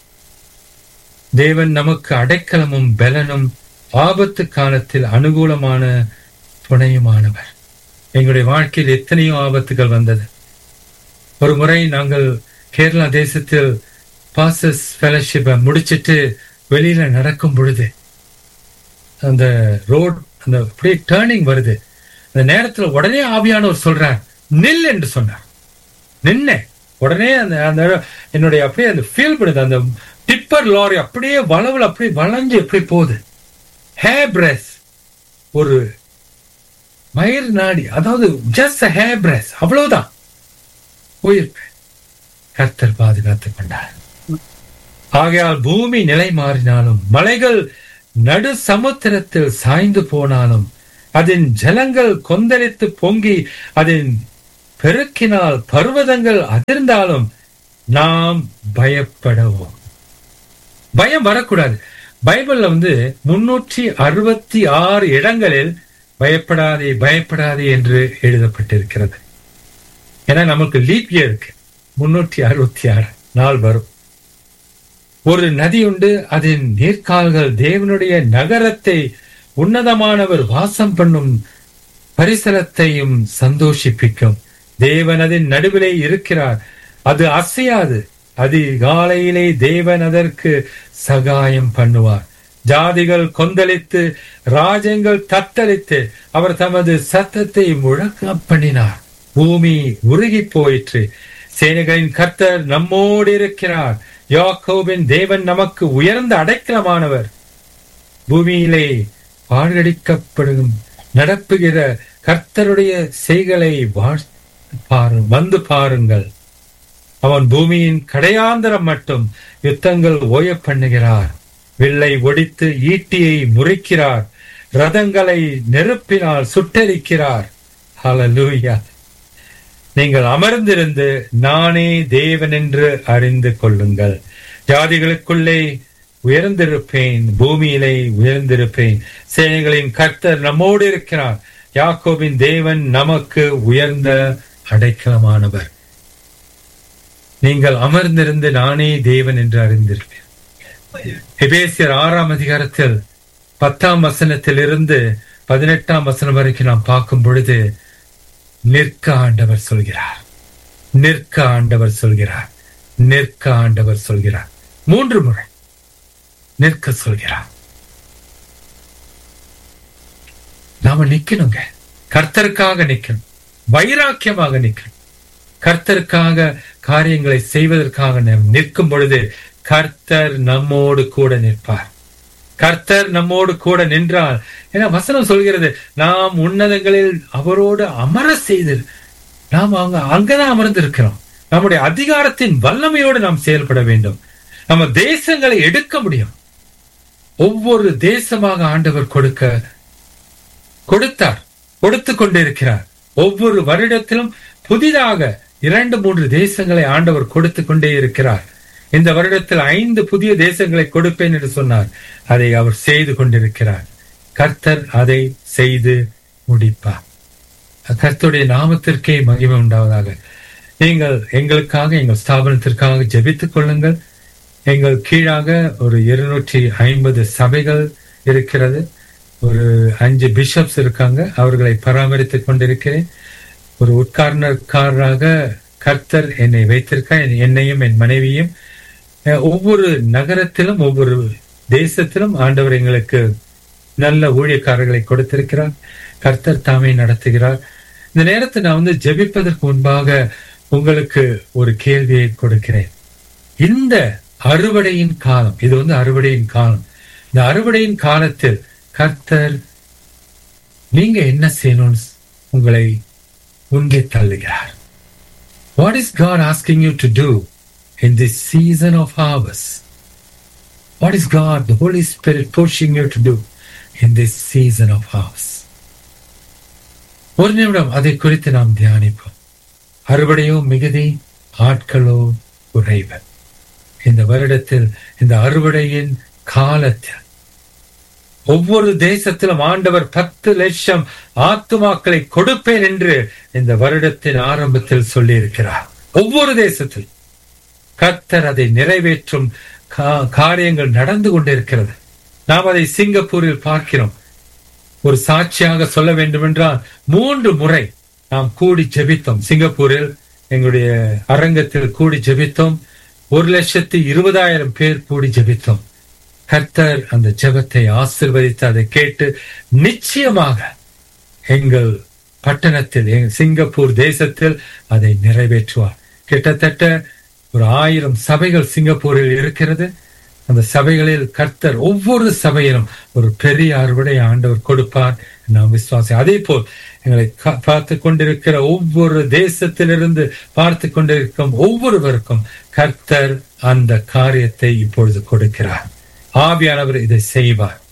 தேவன் நமக்கு அடைக்கலமும் பலனும் ஆபத்து காலத்தில் அனுகூலமான துணையுமானவர். எங்களுடைய வாழ்க்கையில் எத்தனையோ ஆபத்துகள் வந்தது. ஒரு முறை நாங்கள் கேரளா தேசத்தில் பாஸ்டர்ஸ் ஃபெலோஷிப்பை முடிச்சிட்டு வெளியில நடக்கும் பொழுது அந்த ரோட் அந்த அப்படியே டர்னிங் வருது. அந்த நேரத்தில் உடனே ஆவியானவர் சொல்றார், நில் என்று சொன்னார். நின்ன உடனே அந்த என்னுடைய அப்படியே அந்த ஃபீல் பண்ணுது. அந்த டிப்பர் லாரி அப்படியே வளவுல அப்படியே வளைஞ்சு எப்படி போகுது. ஹேர் பிரஸ் ஒரு மயிர் நாடி, அதாவது ஜஸ்ட் ஹேர் பிரஸ், அவ்வளவுதான் போயிருப்பேன். கர்த்தர் பாதுகாத்துக் கொண்டார். ஆகையால் பூமி நிலை மாறினாலும் மலைகள் நடு சமுத்திரத்தில் சாய்ந்து போனாலும், அதன் ஜலங்கள் கொந்தளித்து பொங்கி அதன் பெருக்கினால் பர்வதங்கள் அதிர்ந்தாலும் நாம் பயப்படவும். பயம் வரக்கூடாது. பைபிள்ல 366 இடங்களில் பயப்படாதே பயப்படாதே என்று எழுதப்பட்டிருக்கிறது. ஏன்னா நமக்கு லீப் இயர் இருக்கு, 366 நாள் வரும். ஒரு நதி உண்டு, அதன் நீர்க்கால்கள் தேவனுடைய நகரத்தை, உன்னதமானவர் வாசம் பண்ணும் பரிசலத்தையும் சந்தோஷிப்பிக்கும். தேவன் அதன் நடுவிலே இருக்கிறார், அது அசையாது. அதிகாலையிலே தேவன் அதற்கு சகாயம் பண்ணுவார். ஜாதிகள் கொந்தளித்து, ராஜ்யங்கள் தத்தளித்து, அவர் தமது சத்தத்தை முழக்க பண்ணினார். பூமி உருகி போயிற்று. சேனைகளின் கர்த்தர் நம்மோடு இருக்கிறார். யாக்கோபின் தேவன் நமக்கு உயர்ந்த அடைக்கலமானவர். பூமியிலே பாழ்கடிக்கப்படும் நடப்புகிற கர்த்தருடைய செய்களை வந்து பாருங்கள். அவன் பூமியின் கடையாந்தரம் மட்டும் யுத்தங்கள் ஓய பண்ணுகிறார். வில்லை ஒடித்து ஈட்டியை முறிக்கிறார். ரதங்களை நெருப்பினால் சுட்டரிக்கிறார். ஹல்லேலூயா. நீங்கள் அமர்ந்திருந்து நானே தேவன் என்று அறிந்து கொள்ளுங்கள். ஜாதிகளுக்குள்ளே உயர்ந்திருப்பேன், பூமியிலே உயர்ந்திருப்பேன். சேனைகளின் கர்த்தர் நம்மோடு இருக்கிறார். யாக்கோபின் தேவன் நமக்கு உயர்ந்த அடைக்கலமானவர். நீங்கள் அமர்ந்திருந்து நானே தேவன் என்று அறிந்திருப்பேன். எபேசியர் 6ஆம் அதிகாரத்தில் 10ஆம் வசனத்திலிருந்து 18ஆம் வசனம் வரைக்கும் நாம் பார்க்கும் பொழுது நிற்க ஆண்டவர் சொல்கிறார், நிற்க ஆண்டவர் சொல்கிறார், நிற்க ஆண்டவர் சொல்கிறார். 3 முறை நிற்க சொல்கிறார். நாம நிக்கணுங்க, கர்த்தருக்காக நிக்கணும், வைராக்கியமாக நிக்கணும். கர்த்தருக்காக காரியங்களை செய்வதற்காக நாம் நிற்கும் பொழுது கர்த்தர் நம்மோடு கூட நிற்பார். கர்த்தர் நம்மோடு கூட நின்றால், ஏன்னா வசனம் சொல்கிறது, நாம் உன்னதங்களில் அவரோடு அமர செய்து நாம் அங்கதான் அமர்ந்து இருக்கிறோம். நம்முடைய அதிகாரத்தின் வல்லமையோடு நாம் செயல்பட வேண்டும். நம்ம தேசங்களை எடுக்க முடியும். ஒவ்வொரு தேசமாக ஆண்டவர் கொடுத்தார், கொடுத்து கொண்டிருக்கிறார். ஒவ்வொரு வருடத்திலும் புதிதாக 2-3 தேசங்களை ஆண்டவர் கொடுத்து கொண்டே இருக்கிறார். இந்த வருடத்தில் 5 புதிய தேசங்களை கொடுப்பேன் என்று சொன்னார். அதை அவர் செய்து கொண்டிருக்கிறார். கர்த்தர் அதை செய்து முடிப்பார். கர்த்தருடைய நாமத்திற்கே மகிமை உண்டாவதாக. நீங்கள் எங்களுக்காக, எங்கள் ஸ்தாபனத்திற்காக ஜெபித்துக் கொள்ளுங்கள். எங்கள் கீழாக ஒரு 250 சபைகள் இருக்கிறது. ஒரு 5 பிஷப்ஸ் இருக்காங்க. அவர்களை பராமரித்துக் கொண்டிருக்கிறேன். ஒரு உட்கார்னர்காரராக கர்த்தர் என்னை வைத்திருக்கார், என்னையும் என் மனைவியும். ஒவ்வொரு நகரத்திலும் ஒவ்வொரு தேசத்திலும் ஆண்டவர் எங்களுக்கு நல்ல ஊழியக்காரர்களை கொடுத்திருக்கிறார். கர்த்தர் தாமே நடத்துகிறார். இந்த நேரத்தை நான் ஜெபிப்பதற்கு முன்பாக உங்களுக்கு ஒரு கேள்வியை கொடுக்கிறேன். இந்த அறுவடையின் காலம், இது அறுவடையின் காலம். இந்த அறுவடையின் காலத்தில் கர்த்தர் நீங்க என்ன செய்யணும்னு உங்களை உங்கே தள்ளுகிறார். What is God asking you to do in this season of harvest? What is God, the Holy Spirit, pushing you to do in this season of harvest? ஒரு நிமிடம் அதை குறித்து நாம் தியானிப்போம். அறுவடையோ மிகுதி, ஆட்களோ குறைவு. இந்த வருடத்தில், இந்த அறுவடையின் காலத்தில் ஒவ்வொரு தேசத்திலும் ஆண்டவர் 10 லட்சம் ஆத்துமாக்களை கொடுப்பேன் என்று இந்த வருடத்தின் ஆரம்பத்தில் சொல்லி இருக்கிறார். ஒவ்வொரு தேசத்தில் கர்த்தர் அதை நிறைவேற்றும் காரியங்கள் நடந்து கொண்டிருக்கிறது. நாம் அதை சிங்கப்பூரில் பார்க்கிறோம். ஒரு சாட்சியாக சொல்ல வேண்டும் என்றால் 3 முறை நாம் கூடி ஜெபித்தோம். சிங்கப்பூரில் எங்களுடைய அரங்கத்தில் கூடி ஜெபித்தோம். 1,20,000 பேர் கூடி ஜெபித்தோம். கர்த்தர் அந்த ஜெபத்தை ஆசீர்வதித்து அதை கேட்டு நிச்சயமாக எங்கள் பட்டணத்தில், சிங்கப்பூர் தேசத்தில் அதை நிறைவேற்றுவார். கிட்டத்தட்ட ஒரு 1000 சபைகள் சிங்கப்பூரில் இருக்கிறது. அந்த சபைகளில் கர்த்தர் ஒவ்வொரு சபையிலும் ஒரு பெரிய அறுவடை ஆண்டவர் கொடுப்பார் நாம் விசுவாசம். அதே போல் எங்களை பார்த்து கொண்டிருக்கிற ஒவ்வொரு தேசத்திலிருந்து பார்த்து கொண்டிருக்கும் ஒவ்வொருவருக்கும் கர்த்தர் அந்த காரியத்தை இப்பொழுது கொடுக்கிறார். ஆவியானவர் இதை செய்வார்.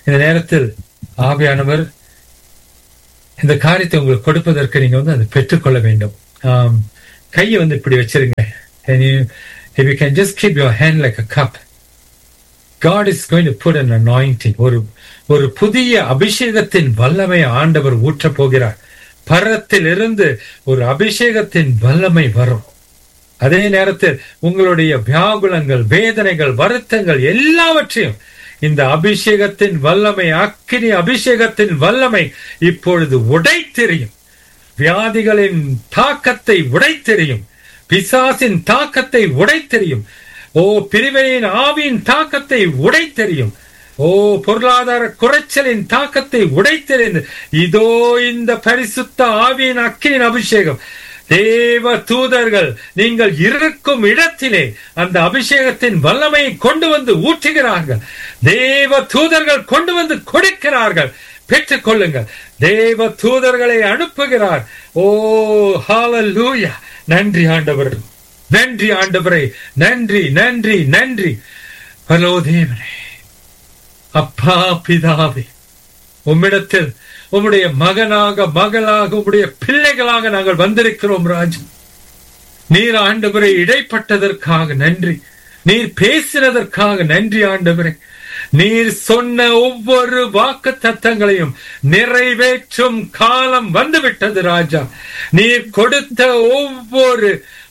இந்த நேரத்தில் ஆவியானவர் இந்த காரியத்தை உங்களுக்கு கொடுப்பதற்கு நீங்க அதை பெற்றுக்கொள்ள வேண்டும். கையை இப்படி வச்சிருங்க. And if you can just keep your hand like a cup, God is going to put an anointing. ஒரு புதிய அபிஷேகத்தின் வல்லமை ஆண்டவர் ஊற்ற போகிறார். பரத்தில் இருந்து ஒரு அபிஷேகத்தின் வல்லமை வரும். அதே நேரத்தில் உங்களுடைய வியாகுலங்கள், வேதனைகள், வருத்தங்கள் எல்லாவற்றையும் இந்த அபிஷேகத்தின் வல்லமை, அக்கினி அபிஷேகத்தின் வல்லமை இப்பொழுது உடைத்தெறியும். வியாதிகளின் தாக்கத்தை உடைத்தெறியும். பிசாசின் தாக்கத்தை உடைத்தெறியும். பிரிவினையின் ஆவியின் தாக்கத்தை உடைத்தெறியும். பொருளாதார குறைச்சலின் தாக்கத்தை உடைத்தெறிந்து இதோ இந்த பரிசுத்த ஆவியின் அக்கினியின் அபிஷேகம். தேவ தூதர்கள் நீங்கள் இருக்கும் இடத்திலே அந்த அபிஷேகத்தின் வல்லமையை கொண்டு ஊற்றுகிறார்கள். தேவ தூதர்கள் கொண்டு கொடுக்கிறார்கள். பெற்றுக் கொள்ளுங்கள். தேவ தூதர்களை அனுப்புகிறார். ஹல்லேலூயா. நன்றி ஆண்டவர், நன்றி ஆண்டவரே, நன்றி நன்றி நன்றி. ஹலோ தேவனே, அப்பா பிதாவே, உம்மிடத்தில் உம்முடைய மகனாக, மகளாக, உம்முடைய பிள்ளைகளாக நாங்கள் வந்திருக்கிறோம் ராஜா. நீர் ஆண்டவரை இடைப்பட்டதற்காக நன்றி. நீர் பேசினதற்காக நன்றி ஆண்டவரே. நீர் சொன்ன ஒவ்வொரு வாக்கு தத்தங்களையும் நிறைவேற்றும் காலம் வந்துவிட்டது ராஜா. நீர் கொடுத்த ஒவ்வொரு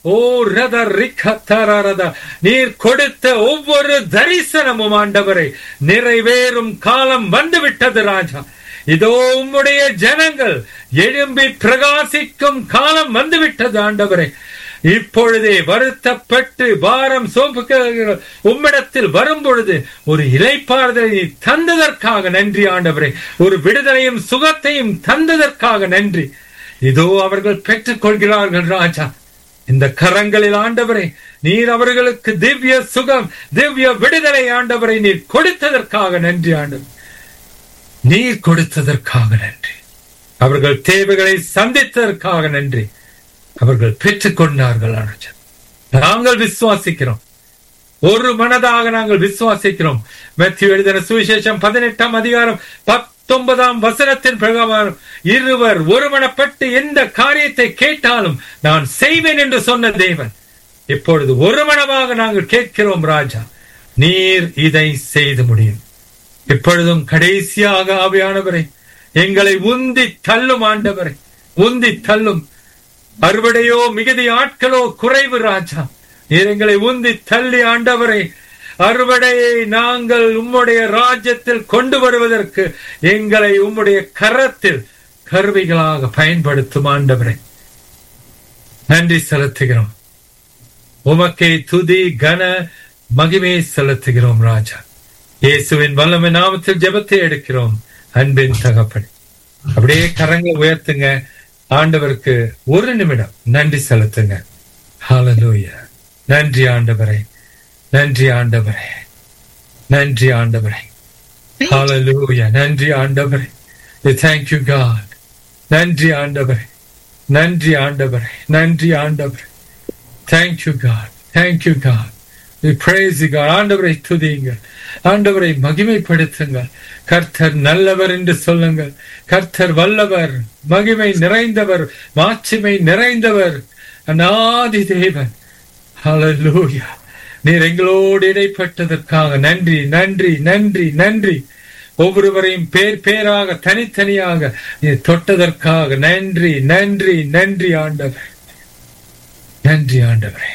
நீர் கொடுத்த ஒவ்வொரு தரிசனமும் ஆண்டவரை நிறைவேறும் காலம் வந்துவிட்டது ராஜா. இதோ உம்முடைய ஜனங்கள் எழும்பி பிரகாசிக்கும் காலம் வந்துவிட்டது ஆண்டவரே. இப்பொழுதே வருத்தப்பட்டு பாரம் சோம்புகள் உம்மிடத்தில் வரும் பொழுது ஒரு இளைப்பாறுதலை தந்ததற்காக நன்றி ஆண்டவரே. ஒரு விடுதலையும் சுகத்தையும் தந்ததற்காக நன்றி. இதோ அவர்கள் பெற்றுக் கொள்கிறார்கள் ராஜா. இந்த கரங்களில் ஆண்டவரே நீர் அவர்களுக்கு திவ்ய சுகம், திவ்ய விடுதலை ஆண்டவரை நீர் கொடுத்ததற்காக நன்றி ஆண்டவர். நீர் கொடுத்ததற்காக நன்றி. அவர்கள் தேவைகளை சந்தித்ததற்காக நன்றி. அவர்கள் பெற்றுக் கொண்டார்கள். நாங்கள் விசுவாசிக்கிறோம், ஒரு மனதாக நாங்கள் விசுவாசிக்கிறோம். மத்தேயு எழுதின சுவிசேஷம் 18ஆம் அதிகாரம் 19ஆம் வசனத்தின் பிரகாரம் இருவர் ஒருமனப்பட்டு எந்த காரியத்தை கேட்டாலும் நான் செய்வேன் என்று சொன்ன தேவன் இப்பொழுது ஒருமனமாக நாங்கள் கேட்கிறோம் ராஜா. நீர் இதை செய்து முடியும். இப்பொழுதும் கடைசியாக ஆவியானவரை எங்களை உந்தி தள்ளும் ஆண்டவரை, உந்தி தள்ளும். அறுவடையோ மிகுதி ஆட்களோ குறைவு ராஜா. நீர் எங்களை உந்தி தள்ளி ஆண்டவரை அறுவடையை நாங்கள் உம்முடைய ராஜ்யத்தில் கொண்டு வருவதற்கு எங்களை உம்முடைய கரத்தில் கருவிகளாக பயன்படுத்தும் ஆண்டவரை நன்றி செலுத்துகிறோம். உமக்கே துதி கன மகிமையை செலுத்துகிறோம் ராஜா. இயேசுவின் வல்லமை நாமத்தில் ஜெபத்தை எடுக்கிறோம் அன்பின் தகப்பனே. அப்படியே கரங்களை உயர்த்துங்க. ஆண்டவருக்கு ஒரு நிமிடம் நன்றி செலுத்துங்க. ஹல்லேலூயா. நன்றி ஆண்டவரே, நன்றி ஆண்டவரே, நன்றி ஆண்டவரே. ஹல்லேலூயா. நன்றி ஆண்டவரே. Thank you God. நன்றி ஆண்டவரே, நன்றி ஆண்டவரே, நன்றி ஆண்டவரே. Thank you God. Thank you God. We praise you God. ஆண்டவரை துதியுங்கள், ஆண்டவரை மகிமைப்படுத்துங்கள். கர்த்தர் நல்லவர் என்று சொல்லுங்கள். கர்த்தர் வல்லவர், மகிமை நிறைந்தவர், மாட்சிமை நிறைந்தவர், அநாதி தேவன். ஹல்லேலூயா. நீர் எங்களோடு இடைப்பட்டதற்காக நன்றி நன்றி நன்றி நன்றி. ஒவ்வொருவரையும் பேர் பேராக தனித்தனியாக நீர் தொட்டதற்காக நன்றி நன்றி நன்றி ஆண்டவர். நன்றி ஆண்டவரே.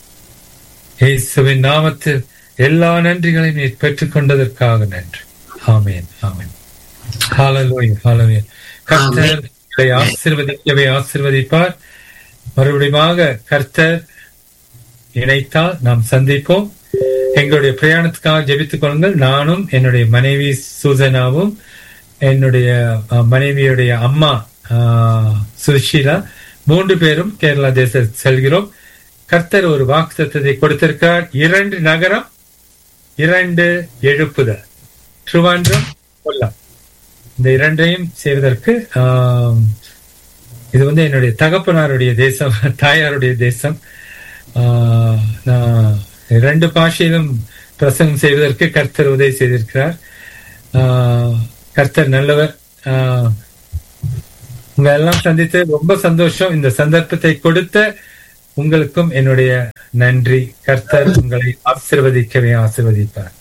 இயேசுவின் நாமத்தில் எல்லா நன்றிகளையும் நீர் பெற்றுக் கொண்டதற்காக நன்றி. ஆமென், ஆமென். ஹல்லேலூயா, ஹல்லேலூயா. கர்த்தர் ஆசீர்வதிக்கவே ஆசீர்வதிப்பார். மறுபடியும் கர்த்தர் இணைத்தால் நாம் சந்திப்போம். எங்களுடைய பிரயாணத்துக்காக ஜெபித்துக் கொள்ளுங்கள். நானும் என்னுடைய மனைவி சூசனாவும் என்னுடைய மனைவியுடைய அம்மா சுஷீலா 3 பேரும் கேரளா தேசத்தில் செல்கிறோம். கர்த்தர் ஒரு வாக்குத்தத்தத்தை கொடுத்திருக்கிறார். 2 நகரம், 2 எழுப்புதல். திருவான்றம், கொல்லம், இந்த 2ஐயும் செய்வதற்கு இது என்னுடைய தகப்பனாருடைய தேசம், தாயாருடைய தேசம். 2 பாஷையிலும் பிரசங்கம் செய்வதற்கு கர்த்தர் உதவி செய்திருக்கிறார். கர்த்தர் நல்லவர். உங்க எல்லாம் சந்தித்து ரொம்ப சந்தோஷம். இந்த சந்தர்ப்பத்தை கொடுத்த உங்களுக்கும் என்னுடைய நன்றி. கர்த்தர் உங்களை ஆசீர்வதிக்கவே ஆசீர்வதிப்பார்.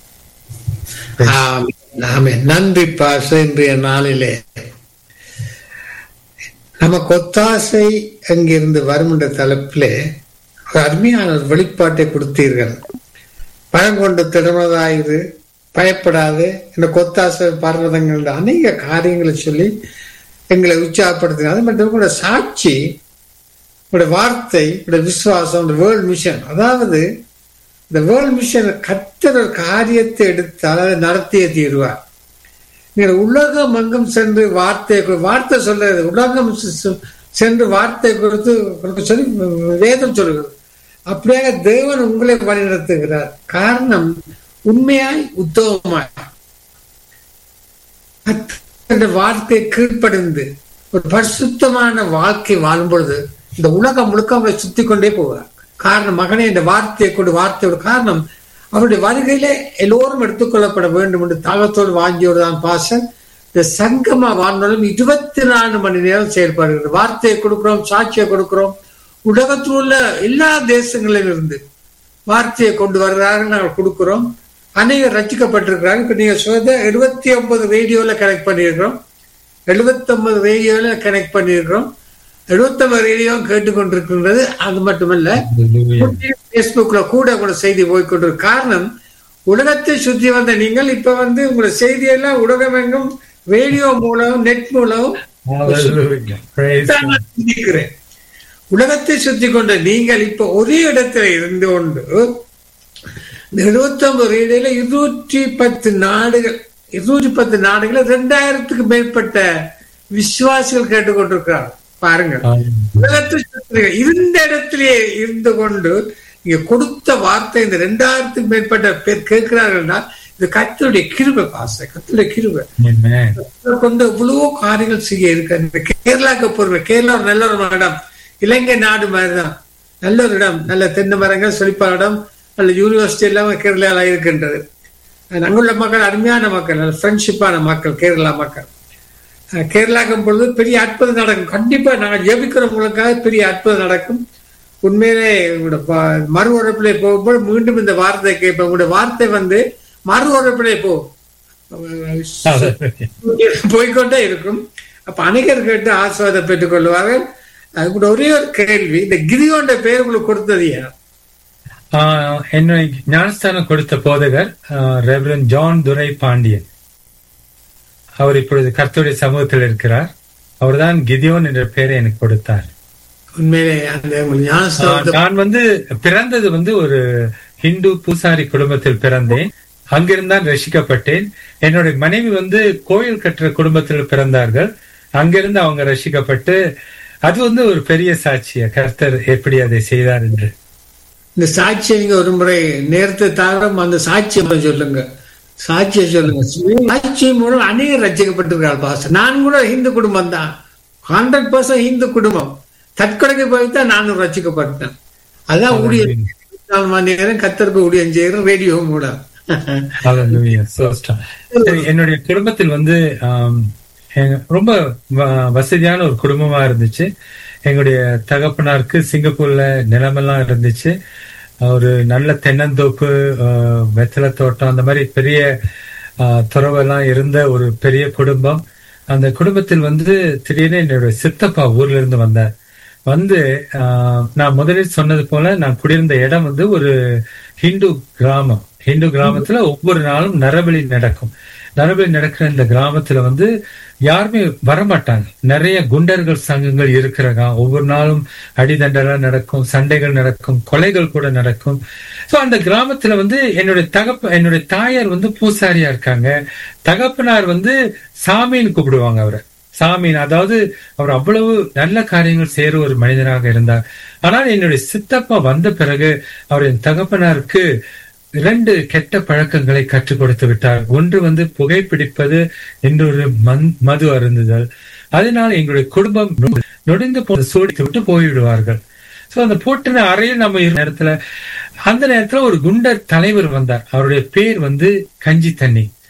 நன்றி பாஸ்டர். இன்றைய நாளிலே நமக்கு ஒத்தாசை அங்கிருந்து வரும் என்ற தலைப்பிலே ஒரு அருமையான ஒரு வெளிப்பாட்டை கொடுத்தீர்கள். பயம் கொண்டு திறமதாயிரு, பயப்படாது, இந்த கொத்தாசை பர்வதங்கள் அநேக காரியங்களை சொல்லி எங்களை உற்சாகப்படுத்துங்க. அது மட்டும் கூட சாட்சி, உங்களுடைய வார்த்தை, உங்களுடைய விசுவாசம், வேர்ல்ட் மிஷன். அதாவது இந்த வேர்ல்ட் மிஷன் கர்த்தர் ஒரு காரியத்தை எடுத்து அதாவது நடத்தியே தீருவார். நீங்கள் உலகம் எங்கும் சென்று வார்த்தை சொல்றது, உலகம் சென்று வார்த்தை கொடுத்து சொல்லி வேதம் சொல்லுகிறது. அப்படியாக தேவன் உங்களை வழி நடத்துகிறார். காரணம் உண்மையாய் உத்தவமாய் வாழ்க்கை கீழ்ப்படிந்து ஒரு பரிசுத்தமான வாழ்க்கை வாழும் பொழுது இந்த உலகம் முழுக்க அவங்களை சுத்தி கொண்டே போவார். காரணம் மகனே இந்த வார்த்தையை கொண்டு வார்த்தையோட காரணம் அவருடைய வருகையிலே எல்லோரும் எடுத்துக்கொள்ளப்பட வேண்டும் என்று தாகத்தோடு வாங்கியோடு தான் பாசன் இந்த சங்கமா வாழ்ந்தாலும் 24 மணி நேரம் செயல்படுகிறது. வார்த்தையை கொடுக்கிறோம், சாட்சியை கொடுக்கிறோம். உலகத்தில் உள்ள எல்லா தேசங்களிலும் இருந்து வார்த்தையை கொண்டு வருகிறார்கள், நாங்கள் கொடுக்கிறோம். அநேகர் ரசிக்கப்பட்டிருக்கிறாங்க. இப்ப நீங்க சொல்ல 79 ரேடியோல கனெக்ட் பண்ணியிருக்கிறோம், 79 ரேடியோல கனெக்ட் பண்ணியிருக்கிறோம், 79 ரேடியோ கேட்டுக்கொண்டிருக்கின்றது. அது மட்டுமல்ல, பேஸ்புக்ல கூட செய்தி போய்கொண்டிருக்கு. காரணம் உலகத்தை சுற்றி வந்த நீங்கள் இப்ப உங்களை செய்தியெல்லாம் உலகம் எங்கும் ரேடியோ மூலம் நெட் மூலம் உலகத்தை சுத்தி கொண்ட நீங்கள் இப்ப ஒரே இடத்துல இருந்து கொண்டு 79 ரேடியோல 210 நாடுகள் 2000க்கு மேற்பட்ட விசுவாசிகள் கேட்டுக்கொண்டிருக்கிறார்கள். பாருங்க, உலகத்தை இருந்த இடத்திலே இருந்து கொண்டு நீங்க கொடுத்த வார்த்தை இந்த 2000க்கு மேற்பட்ட பேர் கேட்கிறார்கள்னா இது கர்த்தருடைய கிருபை. பாச கர்த்தருடைய கிருபை கொண்டு எவ்வளவோ காரியங்கள் செய்ய இருக்க. கேரளாக்கு போறீங்க. கேரளா ஒரு நல்ல ஒரு இடம், இலங்கை நாடு மாதிரிதான் நல்ல ஒரு இடம். நல்ல தென்னை மரங்கள், செழிப்பான இடம், நல்ல யூனிவர்சிட்டி எல்லாம் கேரளால இருக்கின்றது. அங்குள்ள மக்கள் அருமையான மக்கள், நல்ல ஃப்ரெண்ட்ஷிப்பான மக்கள் கேரளா மக்கள். கேரளாக்கும் பொழுது பெரிய அற்புதம் நடக்கும். கண்டிப்பா நாங்கள் ஜெபிக்கிறவங்களுக்காக பெரிய அற்புதம் நடக்கும். உண்மையிலே மறு உறப்பிலே போகும்போது மீண்டும் இந்த வார்த்தை கேட்பேன். உங்களுடைய வார்த்தை மறு உறப்பிலே போய்கொண்டே இருக்கும். அப்ப அநேகர் கேட்டு ஆசீர்வாதம் பெற்றுக் கொள்வார்கள். அது கூட ஒரே ஒரு கேள்வி, இந்த கிரியோண்ட பேர் உங்களுக்கு கொடுத்தது யார்? என்னை ஞானஸ்தானம் கொடுத்த போதகர் ரெவரண்ட் ஜான் துரை பாண்டியன். அவர் இப்பொழுது கர்த்தருடைய சமூகத்தில் இருக்கிறார். அவர்தான் கிதியோன் என்ற பெயரை எனக்கு கொடுத்தார். உண்மையிலே நான் பிறந்தது ஒரு ஹிந்து பூசாரி குடும்பத்தில் பிறந்தேன். அங்கிருந்தான் ரசிக்கப்பட்டேன். என்னுடைய மனைவி கோயில் கட்டுற குடும்பத்தில் பிறந்தார்கள். அங்கிருந்து அவங்க ரசிக்கப்பட்டு அது ஒரு பெரிய சாட்சிய கர்த்தர் எப்படி அதை செய்தார் என்று. இந்த சாட்சியை நீங்க ஒரு முறை நேரத்தை தாரம் அந்த சாட்சியை சொல்லுங்க. சாட்சியை சொல்லுங்க. சாட்சி மூலம் அநேகர் ரசிக்கப்பட்டிருக்காள் பாச. நான் கூட ஹிந்து குடும்பம் தான், 100% ஹிந்து குடும்பம். தற்கொலைக்கு போய்தான் நானும் ரசிக்கப்பட்டேன். அதான் ஊழியம் 24 மணி நேரம் கர்த்தருக்கு ஊழியம் செய்யறேன் ரேடியோ மூலம். என்னுடைய குடும்பத்தில் ரொம்ப வசதியான ஒரு குடும்பமா இருந்துச்சு. எங்களுடைய தகப்பனாருக்கு சிங்கப்பூர்ல நிலமெல்லாம் இருந்துச்சு. ஒரு நல்ல தென்னந்தோப்பு, வெத்தலை தோட்டம், அந்த மாதிரி பெரிய துறவெல்லாம் இருந்த ஒரு பெரிய குடும்பம். அந்த குடும்பத்தில் திடீர்னு என்னுடைய சித்தப்பா ஊர்ல இருந்து வந்தார். நான் முதலில் சொன்னது போல நான் குடியிருந்த இடம் ஒரு ஹிந்து கிராமம். ஹிந்து கிராமத்துல ஒவ்வொரு நாளும் நரபலி நடக்கும். நரபலி நடக்கிற இந்த கிராமத்துல யாருமே வரமாட்டாங்க. நிறைய குண்டர்கள் சங்கங்கள் இருக்கிறதா. ஒவ்வொரு நாளும் அடிதண்டலா நடக்கும், சண்டைகள் நடக்கும், கொலைகள் கூட நடக்கும். சோ அந்த கிராமத்துல என்னுடைய தாயார் பூசாரியா இருக்காங்க. தகப்பனார் சாமின்னு கூப்பிடுவாங்க அவரை. சாமின், அதாவது அவர் அவ்வளவு நல்ல காரியங்கள் செய்யற ஒரு மனிதனாக இருந்தார். ஆனால் என்னுடைய சித்தப்பா வந்த பிறகு அவர் என் தகப்பனாருக்கு 2 கெட்ட பழக்கங்களை கற்றுக் கொடுத்து விட்டார். ஒன்று புகைப்பிடிப்பது, இன்னொரு மது அருந்துதல். அதனால் எங்களுடைய குடும்பம் நொடிந்து சோடித்து விட்டு போய்விடுவார்கள். சோ அந்த போட்டின அறையில் நம்ம அந்த நேரத்துல ஒரு குண்டர் தலைவர் வந்தார். அவருடைய பேர் கஞ்சி தண்ணி.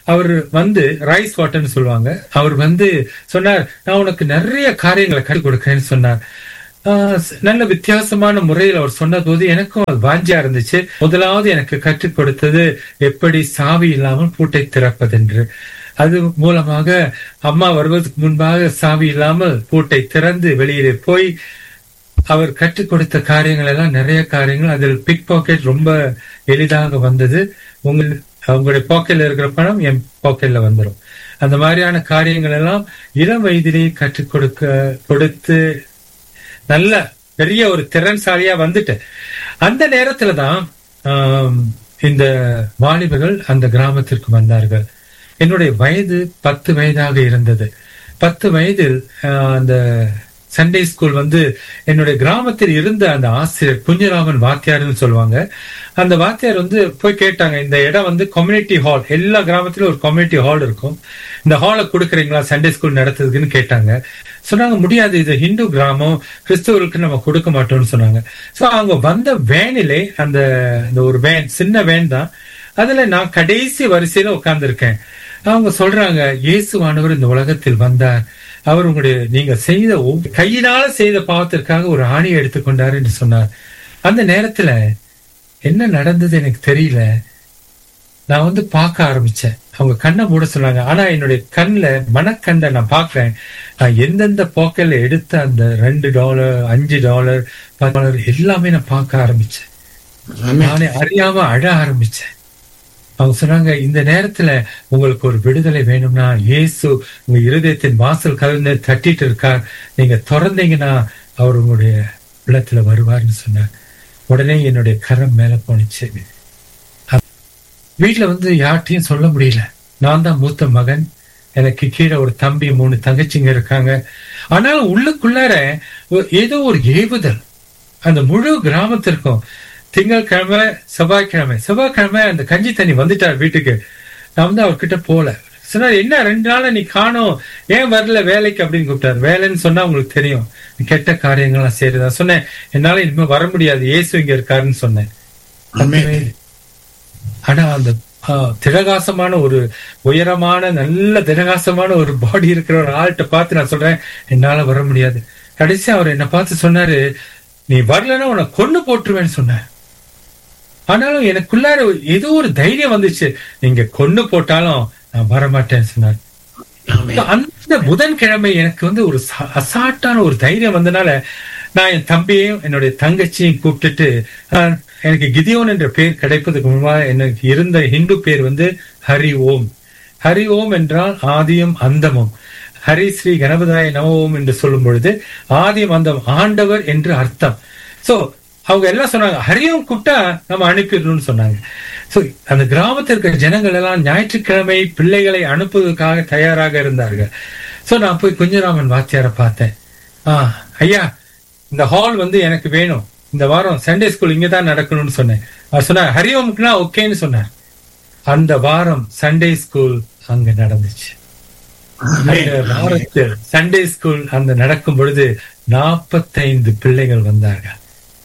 அவர் வந்து ரைஸ் வாட்டர்னு சொல்லுவாங்க. அவர் வந்து சொன்னார், நான் உனக்கு நிறைய காரியங்களை கற்றுக் கொடுக்கிறேன்னு சொன்னார். நல்ல வித்தியாசமான முறையில் அவர் சொன்ன போது எனக்கும் அது வாஞ்சியா இருந்துச்சு. முதலாவது எனக்கு கற்றுக் கொடுத்தது எப்படி சாவி இல்லாமல் பூட்டை திறப்பதென்று. அது மூலமாக அம்மா வருவதற்கு முன்பாக சாவி இல்லாமல் பூட்டை திறந்து வெளியிலே போய் அவர் கற்றுக் கொடுத்த காரியங்கள் எல்லாம் நிறைய காரியங்கள். அதில் பிக் பாக்கெட் ரொம்ப எளிதாக வந்தது. உங்களுடைய பாக்கெட்ல இருக்கிற பணம் என் பாக்கெட்ல வந்துடும். அந்த மாதிரியான காரியங்கள் எல்லாம் இளம் வயதிலேயே கற்றுக் கொடுத்து நல்ல பெரிய ஒரு திறன்சாலியா வந்துட்டு அந்த நேரத்துலதான் இந்த வாலிபர்கள் அந்த கிராமத்திற்கு வந்தார்கள். என்னுடைய வயது 10 வயதாக இருந்தது. 10 வயதில் அந்த சண்டே ஸ்கூல் வந்து என்னுடைய கிராமத்தில் இருந்த அந்த ஆசிரியர் குஞ்சுராமன் வாத்தியார்னு சொல்லுவாங்க. அந்த வாத்தியார் வந்து போய் கேட்டாங்க, இந்த இடம் வந்து கம்யூனிட்டி ஹால், எல்லா கிராமத்திலும் ஒரு கம்யூனிட்டி ஹால் இருக்கும், இந்த ஹாலை கொடுக்குறீங்களா சண்டே ஸ்கூல் நடத்துறதுக்குன்னு கேட்டாங்க. சொன்னாங்க, முடியாது, இது ஹிந்து கிராமம், கிறிஸ்தவர்களுக்கு நம்ம கொடுக்க மாட்டோம்னு சொன்னாங்க. சோ அவங்க வந்த வேனிலே அந்த ஒரு வேன், சின்ன வேன் தான், அதுல நான் கடைசி வரிசையில உட்கார்ந்துருக்கேன். அவங்க சொல்றாங்க, இயேசுவானவர் இந்த உலகத்தில் வந்தார், அவர் உங்களுடைய நீங்க செய்த கையினால செய்த பாவத்திற்காக ஒரு ஆணியை எடுத்துக்கொண்டார் என்று சொன்னார். அந்த நேரத்துல என்ன நடந்தது எனக்கு தெரியல. நான் வந்து பார்க்க ஆரம்பிச்சேன். அவங்க கண்ணை மூட சொன்னாங்க. ஆனா என்னுடைய கண்ணுல மனக்கண்ணை நான் பாக்குறேன். நான் எந்தெந்த பாக்கெட்ல எடுத்த அந்த $2, $5, $10 எல்லாமே நான் பார்க்க ஆரம்பிச்சேன். நானே அறியாம அழ ஆரம்பிச்சேன். அவங்க சொன்னாங்க, இந்த நேரத்துல உங்களுக்கு ஒரு விடுதலை வேணும்னா இயேசு உங்க இருதயத்தின் வாசல் கதவு தட்டிட்டு இருக்கார், நீங்க திறந்தீங்கன்னா அவர் உங்களுடைய உள்ளத்துல வருவார்னு சொன்னார். உடனே என்னுடைய கரம் மேல போனிச்சு. வீட்டுல வந்து யார்ட்டையும் சொல்ல முடியல. நான் தான் மூத்த மகன், எனக்கு கீழே ஒரு தம்பி, 3 தங்கச்சிங்க இருக்காங்க. ஆனாலும் உள்ளுக்குள்ளார ஏதோ ஒரு ஏவுதல் அந்த முழு கிராமத்திற்கும். திங்கட்கிழமை, செவ்வாய்க்கிழமை அந்த கஞ்சி தண்ணி வந்துட்டார் வீட்டுக்கு. நான் வந்து அவர்கிட்ட போல. சொன்னார், என்ன 2 நாளா நீ காணோம், ஏன் வரல வேலைக்கு அப்படின்னு கூப்பிட்டாரு. வேலைன்னு சொன்னா உங்களுக்கு தெரியும், கெட்ட காரியங்கள்லாம் செய்யறதா சொன்னேன். என்னால இனிமே வர முடியாது, இயேசு இங்க இருக்காருன்னு சொன்னேன். ஆனா அந்த திடகாசமான ஒரு உயரமான நல்ல திடகாசமான ஒரு பாடி இருக்கிற ஒரு ஆள்கிட்ட பார்த்து நான் சொல்றேன், என்னால வர முடியாது. கடைசி அவர் என்ன பார்த்து சொன்னாரு, நீ வரலன்னா உன்னை கொன்னு போட்டுருவேன்னு சொன்ன. ஆனாலும் எனக்குள்ளார ஏதோ ஒரு தைரியம் வந்துச்சு, நீங்க கொன்னு போட்டாலும் நான் வரமாட்டேன்னு சொன்னார். அந்த புதன்கிழமை எனக்கு வந்து ஒரு அசாட்டான ஒரு தைரியம் வந்தனால நான் என் தம்பியையும் என்னுடைய தங்கச்சியும் கூப்பிட்டுட்டு, எனக்கு கிதியோன் என்ற பேர் கிடைப்பதற்கு முன்பாக எனக்கு இருந்த ஹிந்து பேர் வந்து ஹரி ஓம். ஹரி ஓம் என்றால் ஆதியும் அந்தமும். ஹரி ஸ்ரீ கணபதாய நமோம் என்று சொல்லும் பொழுது ஆதியும் அந்தம் ஆண்டவர் என்று அர்த்தம். சோ அவங்க எல்லாம் சொன்னாங்க, ஹரியோம் கூப்பிட்டா நம்ம அனுப்பிடணும்னு சொன்னாங்க. சோ அந்த கிராமத்திற்கு ஜனங்கள் எல்லாம் ஞாயிற்றுக்கிழமை பிள்ளைகளை அனுப்புவதற்காக தயாராக இருந்தார்கள். சோ நான் போய் குஞ்சுராமன் வாத்தியாரை பார்த்தேன். ஐயா, இந்த ஹால் வந்து எனக்கு வேணும், இந்த வாரம் சண்டே ஸ்கூல் இங்கதான் நடக்கணும்னு சொன்னேன். அவர் சொன்னார், ஹரியோமுக்குனா ஓகேன்னு சொன்னார். அந்த வாரம் சண்டே ஸ்கூல் அங்க நடந்துச்சு. அந்த வாரத்தில் சண்டே ஸ்கூல் அந்த நடக்கும் பொழுது 45 பிள்ளைகள் வந்தார்கள்.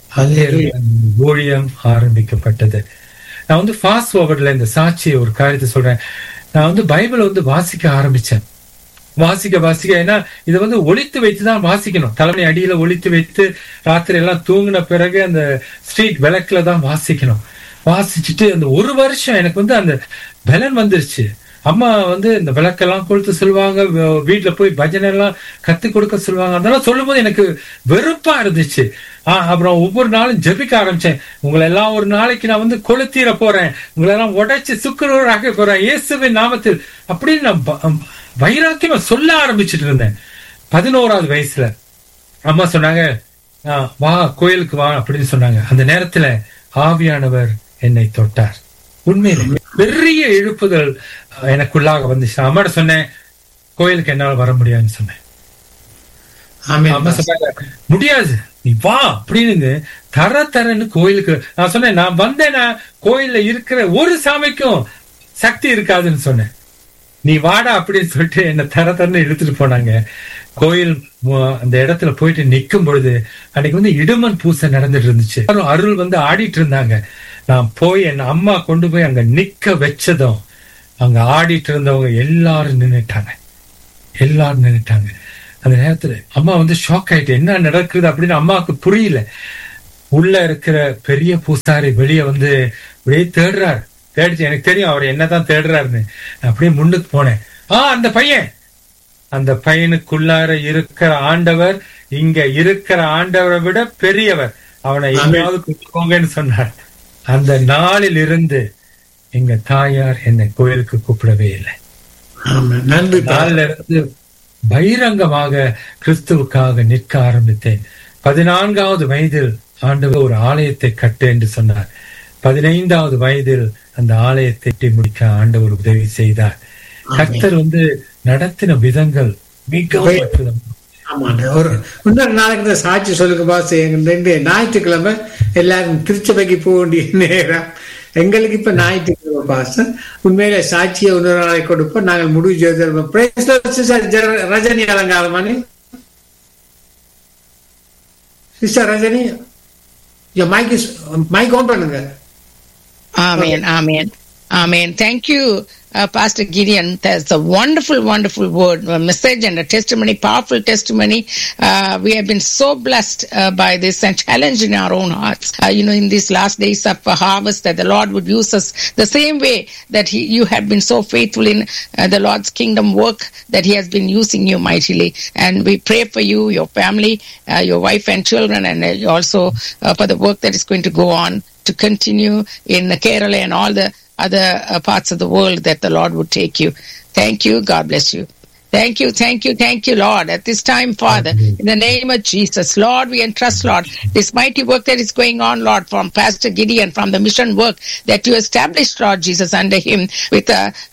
ஊழியம் ஆரம்பிக்கப்பட்டது. நான் வந்து ஃபாஸ்ட் ஃபார்வர்ட்ல இந்த சாட்சியை ஒரு காரியத்தை சொல்றேன். நான் வந்து பைபிளை வந்து வாசிக்க ஆரம்பிச்சேன். வாசிக்க ஏன்னா இதை வந்து ஒளித்து வைத்துதான் வாசிக்கணும். தலைமை அடியில ஒளித்து வைத்து ராத்திரி எல்லாம் தூங்கின பிறகு அந்த ஸ்ட்ரீட் விளக்குல தான் வாசிக்கணும். வாசிச்சுட்டு அந்த 1 வருஷம் எனக்கு வந்து அந்த பலன் வந்துருச்சு. அம்மா வந்து இந்த விளக்கெல்லாம் கொளுத்து சொல்லுவாங்க, வீட்டுல போய் பஜனை எல்லாம் கத்து கொடுக்க சொல்லுவாங்க. அதெல்லாம் சொல்லும் போது எனக்கு வெறுப்பா இருந்துச்சு. அப்புறம் ஒவ்வொரு நாளும் ஜெபிக்க ஆரம்பிச்சேன். உங்களை எல்லாம் ஒரு நாளைக்கு நான் வந்து கொளுத்தீர போறேன், உங்களை எல்லாம் உடைச்சு சுக்குநூறாக போறேன் இயேசுவின் நாமத்தில் அப்படின்னு நான் வைராக்கியமா சொல்ல ஆரம்பிச்சுட்டு இருந்தேன். 11வது வயசுல அம்மா சொன்னாங்க, வா கோயிலுக்கு வா அப்படின்னு சொன்னாங்க. அந்த நேரத்துல ஆவியானவர் என்னை தொட்டார். உண்மையிலே பெரிய எழுப்புதல் எனக்குள்ளாக வந்துச்சு. அம்மாட்ட சொன்னேன், கோயிலுக்கு என்னால வர முடியாதுன்னு சொன்னேன். அம்மா சொன்னாங்க, முடியாது நீ வா அப்படின்னு தரன்னு கோயிலுக்கு. நான் சொன்னேன், நான் வந்தேன்னா கோயில்ல இருக்கிற ஒரு சாமிக்கும் சக்தி இருக்காதுன்னு சொன்னேன். நீ வாடா அப்படின்னு சொல்லிட்டு என்ன தரன்னு இழுத்துட்டு போனாங்க. கோயில் அந்த இடத்துல போயிட்டு நிக்கும் பொழுது அன்னைக்கு வந்து இடுமன் பூசை நடந்துட்டு இருந்துச்சு. அருள் வந்து ஆடிட்டு இருந்தாங்க. நான் போய் என் அம்மா கொண்டு போய் அங்க நிக்க வச்சதும் அங்க ஆடிட்டு இருந்தவங்க எல்லாரும் நின்னுட்டாங்க. அந்த நேரத்துல அம்மா வந்து ஷாக் ஆயிட்டு, என்ன நடக்குது அப்படின்னு அம்மாவுக்கு புரியல. உள்ள இருக்கிற பெரிய பூசாரி வெளியே வந்து அப்படியே தேடிச்சு. எனக்கு தெரியும் அவர் என்னதான் தேடுறாருன்னு. அப்படியே முன்னுக்கு போனேன். அந்த பையனுக்குள்ளார இருக்கிற ஆண்டவர் இங்க இருக்கிற ஆண்டவரை விட பெரியவர், அவனை எங்கேயாவது கூப்பிட்டுக்கோங்கன்னு சொன்னார். அந்த நாளில் இருந்து எங்க தாயார் என்னை கோயிலுக்கு கூப்பிடவே இல்லை. நாளில இருந்து பகிரங்கமாக கிறிஸ்துவுக்காக நிற்க ஆரம்பித்தேன். 14வது வயதில் ஆண்டவர் ஒரு ஆலயத்தை கட்டு என்று சொன்னார். 15வது வயதில் அந்த ஆலயத்தை கட்டி முடிக்க ஆண்டவர் உதவி செய்தார். கர்த்தர் வந்து நடத்தின விதங்கள் மிகவும் அற்புதம். ஒரு இன்னொரு நாளைக்கு சாட்சி சொல்லுங்க பாஸ். ஞாயிற்றுக்கிழமை எல்லாரும் திருச்சபைக்கு போக வேண்டிய நேரம். எங்களுக்கு இப்ப ஞாயிற்றுக்கிழமை பாஸ். உண்மையில சாட்சியை இன்னொரு நாளைக்கு கொடுப்போம். நாங்கள் முடிவு Rajini அலங்காரமானி sister Rajini mic on பண்ணுங்க. Amen. Amen. Amen. Thank you, Pastor Gideon. That's a wonderful word, a message and a testimony, powerful testimony. We have been so blessed by this and challenged in our own hearts. In these last days of harvest, that the Lord would use us the same way that you have been so faithful in the Lord's kingdom work, that He has been using you mightily. And we pray for you, your family, your wife and children, and also for the work that is going to go on to continue in Kerala and all the other parts of the world, that the Lord would take you. Thank you. God bless you. Thank you, Lord. At this time, Father, in the name of Jesus, Lord, we entrust, Lord, this mighty work that is going on, Lord, from Pastor Gideon, from the mission work that you established, Lord Jesus, under him, with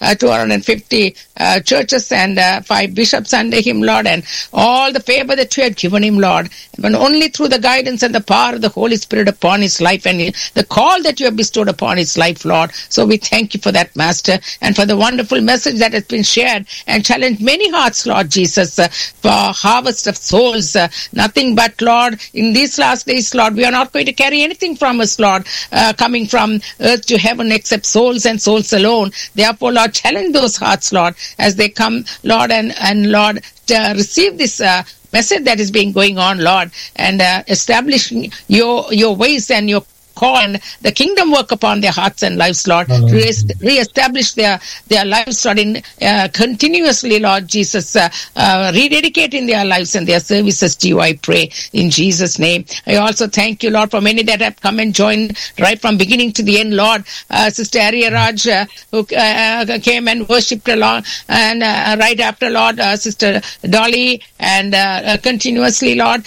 250 churches and 5 bishops under him, Lord, and all the favor that you had given him, Lord, but only through the guidance and the power of the Holy Spirit upon his life and the call that you have bestowed upon his life, Lord. So we thank you for that, Master, and for the wonderful message that has been shared and challenged many hearts, Lord Jesus, for harvest of souls. Nothing but, Lord, in these last days, Lord, we are not going to carry anything from us, Lord, coming from earth to heaven except souls and souls alone. Therefore, Lord, challenge those hearts, Lord, as they come, Lord, and Lord, receive this message that is being going on, Lord, and establishing your ways and your call and the kingdom work upon their hearts and lives, Lord. Re-establish their lives, Lord, in continuously, Lord Jesus, rededicating their lives and their services to you, I pray, in Jesus' name. I also thank you, Lord, for many that have come and joined right from beginning to the end, Lord. Sister Arya Raj, who came and worshipped along, and right after, Lord, Sister Dolly, and continuously, Lord,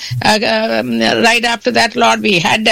right after that, Lord, we had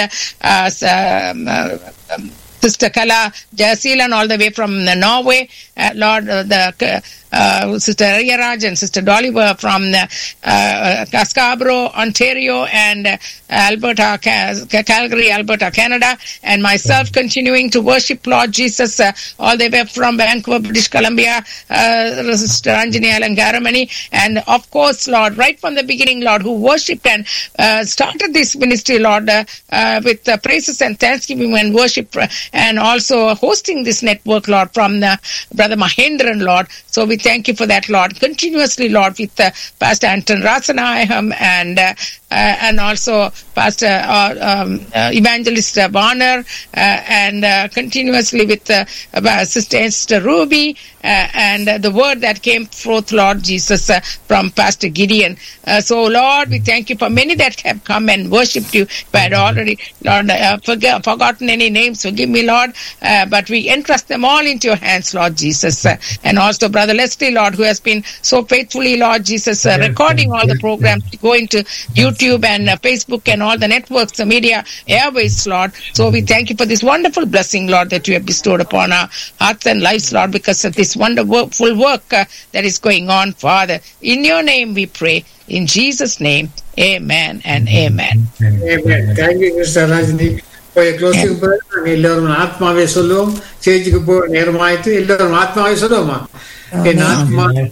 Sister Kala Jasilan all the way from Norway, Lord, Sister Arya Raj and Sister Dolly were from Scarborough, Ontario, and Alberta, Calgary, Alberta, Canada, and myself continuing to worship, Lord Jesus, all the way from Vancouver, British Columbia, Sister Anjani Alangaramani, and of course, Lord, right from the beginning, Lord, who worshipped and started this ministry, Lord, with praises and thanksgiving and worship, and also hosting this network, Lord, from Brother Mahendran, Lord. So we thank you for that, Lord. Continuously, Lord, with Pastor Anton Rasanayam and also Pastor Evangelist Warner, and continuously with Sister Ruby, and the word that came forth, Lord Jesus, from Pastor Gideon. So, Lord, we thank you for many that have come and worshipped you. If I had already, Lord, forgotten any names, forgive me, Lord, but we entrust them all into your hands, Lord Jesus. And also Brother Leslie, Lord, who has been so faithfully, Lord Jesus, recording all the programs, going to YouTube and Facebook and all the networks, the media airways, Lord. So we thank you for this wonderful blessing, Lord, that you have bestowed upon our hearts and lives, Lord, because of this wonderful work that is going on, Father. In your name we pray. In Jesus' name, amen and amen. Amen. Thank you, Mr. Rajni. For your closing prayer, எல்லாரும் ஆத்மாவே சொல்லுவோம். சேஜுக்கு போ நேரமாயிட்டு எல்லாரும் ஆத்மாவே சொல்லுவோமா? என் ஆத்மாவே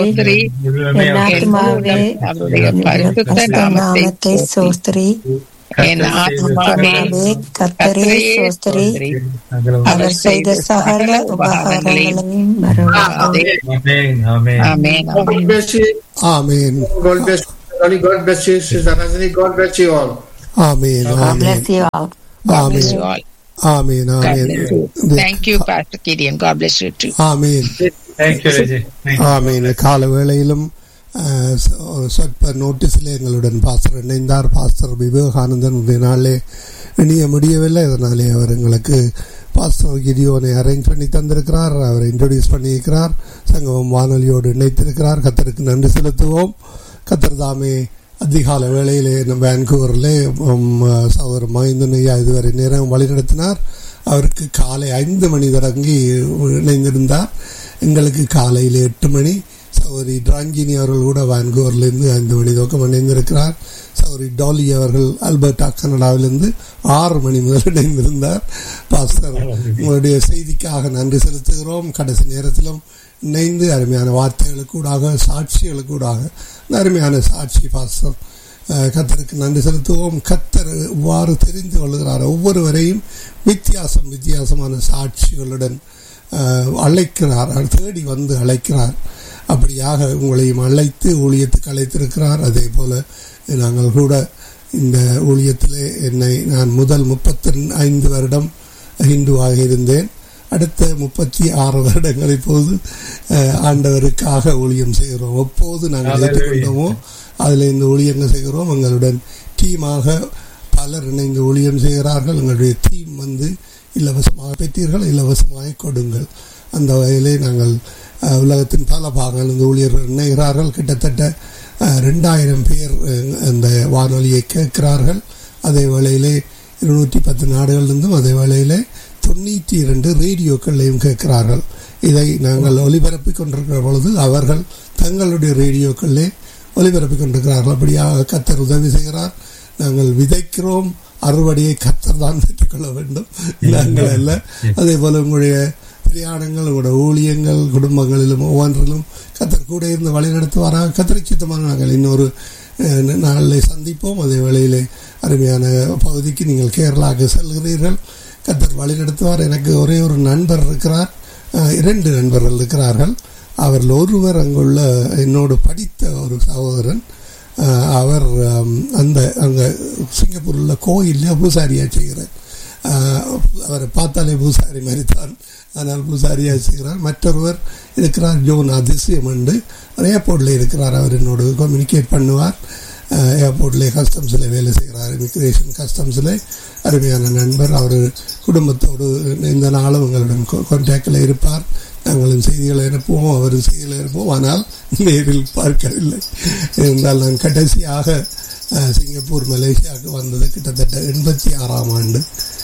அவருடைய பரிசுத்த நாமத்தை ஸ்தோத்திரி. என் ஆத்மாவே கர்த்தரே ஸ்தோத்திரி, அவர் செய்த சகல உபகாரங்களையும் மறவாதே. ஆமென். ஆமென். God bless you. Amen. God bless you. God bless you, Sister Rajani. God bless you all. Amen. God Amen. bless you all. God bless you all. Amen. God Amen. bless you. Thank you, Pastor Gideon. God bless you too. Amen. Thank you, Reggie. Thank you. ஆமீன். கால வேளையிலும் சொற்ப நோட்டீஸில் எங்களுடன் பாஸ்டர் இணைந்தார். பாஸ்டர் விவேகானந்தன் நாளே இணைய முடியவில்லை. அதனாலே அவர் எங்களுக்கு பாஸ்டர் கிதியோனை அரேஞ்ச் பண்ணி தந்திருக்கிறார். அவரை இன்ட்ரோடியூஸ் பண்ணியிருக்கிறார். சங்கமம் வானொலியோடு இணைத்திருக்கிறார். கர்த்தருக்கு நன்றி செலுத்துவோம். கர்த்தர் தாமே அதிகால வேளையிலே வான்கூவரிலே சகோதரர் மஹிந்தன் ஐயா இதுவரை நேரம் வழிநடத்தினார். அவருக்கு காலை 5 மணி தொடங்கி இணைந்திருந்தார். எங்களுக்கு காலையில் 8 மணி. சகோதரி டிராங்கினி அவர்கள் கூட வான்கூவர்லேருந்து 5 மணி துவக்கம் இணைந்திருக்கிறார். சகோதரி டாலி அவர்கள் அல்பர்டா கனடாவிலிருந்து 6 மணி முதல் இணைந்திருந்தார். பாஸ்டர் உங்களுடைய செய்திக்காக நன்றி செலுத்துகிறோம். கடைசி நேரத்திலும் இணைந்து அருமையான வார்த்தைகளுக்கூடாக சாட்சிகளுக்கூடாக அருமையான சாட்சி பாஸ்டர் கர்த்தருக்கு நன்றி செலுத்துவோம். கர்த்தர் இவ்வாறு தெரிந்து கொள்கிறார். ஒவ்வொருவரையும் வித்தியாசமான சாட்சிகளுடன் அழைக்கிறார். தேடி வந்து அழைக்கிறார். அப்படியாக உங்களையும் அழைத்து ஊழியத்துக்கு அழைத்திருக்கிறார். அதே போல நாங்கள் கூட இந்த ஊழியத்திலே நான் முதல் 35 வருடம் ஹிந்துவாக இருந்தேன். அடுத்த 36 வருடங்கள் இப்போது ஆண்டவருக்காக ஊழியம் செய்கிறோம். எப்போது நாங்கள் ஏற்றுக்கொண்டோமோ அதில் இந்த ஊழியங்கள் செய்கிறோம். எங்களுடன் டீமாக பலர் இணைந்து ஊழியம் செய்கிறார்கள். எங்களுடைய டீம் இலவசமாக பெற்றீர்கள், இலவசமாக கொடுங்கள். அந்த வகையிலே நாங்கள் உலகத்தின் பல பாகங்கள் இந்த ஊழியர்கள் இணைகிறார்கள். கிட்டத்தட்ட 2000 பேர் அந்த வானொலியை கேட்கிறார்கள். அதே வேளையிலே 210 நாடுகளிலிருந்தும் அதே வேளையிலே 92 ரேடியோக்களையும் கேட்கிறார்கள். இதை நாங்கள் ஒலிபரப்பிக் கொண்டிருக்கிற பொழுது அவர்கள் தங்களுடைய ரேடியோக்களே ஒலிபரப்பிக் கொண்டிருக்கிறார்கள். அப்படியாக கர்த்தர் உதவி செய்கிறார். நாங்கள் விதைக்கிறோம், அறுவடையை கர்த்தர் தான் பெற்றுக்கொள்ள வேண்டும், நாங்கள் அல்ல. அதே போல உங்களுடைய பிரயாணங்கள், உங்களுடைய ஊழியங்கள், குடும்பங்களிலும் ஒவ்வொன்றிலும் கர்த்தர் கூட இருந்து வழிநடத்துவாராக. கர்த்தரை சித்தமாக நாங்கள் இன்னொரு நாளில் சந்திப்போம். அதே வேளையிலே அருமையான பகுதிக்கு நீங்கள் கேரளாவுக்கு செல்கிறீர்கள். கர்த்தர் வழி நடத்துவார். எனக்கு ஒரே ஒரு நண்பர் இருக்கிறார், 2 நண்பர்கள் இருக்கிறார்கள். அவர்கள் ஒருவர் அங்குள்ள என்னோடு படித்த ஒரு சகோதரன். அவர் அங்கே சிங்கப்பூரில் கோயிலில் பூசாரியாக செய்கிறார். அவரை பார்த்தாலே பூசாரி மாதிரி தான், அதனால் பூசாரியாக செய்கிறார். மற்றொருவர் இருக்கிறார் ஜோன் அதிசயம் என்று ஏர்போர்ட்டில் இருக்கிறார். அவர் என்னோடு கம்யூனிகேட் பண்ணுவார். ஏர்போர்ட்டில் கஸ்டம்ஸில் வேலை செய்கிறார், இமிக்ரேஷன் கஸ்டம்ஸில். அருமையான நண்பர். அவர் குடும்பத்தோடு இந்த நாளும் எங்களுடன் கான்டாக்டில் இருப்பார். நாங்களும் செய்திகளை அனுப்புவோம், அவரும் செய்திகளை அனுப்புவோம். ஆனால் நேரில் பார்க்கவில்லை. என்றால் நான் கடைசியாக சிங்கப்பூர் மலேசியாவுக்கு வந்தது கிட்டத்தட்ட 86ஆம் ஆண்டு.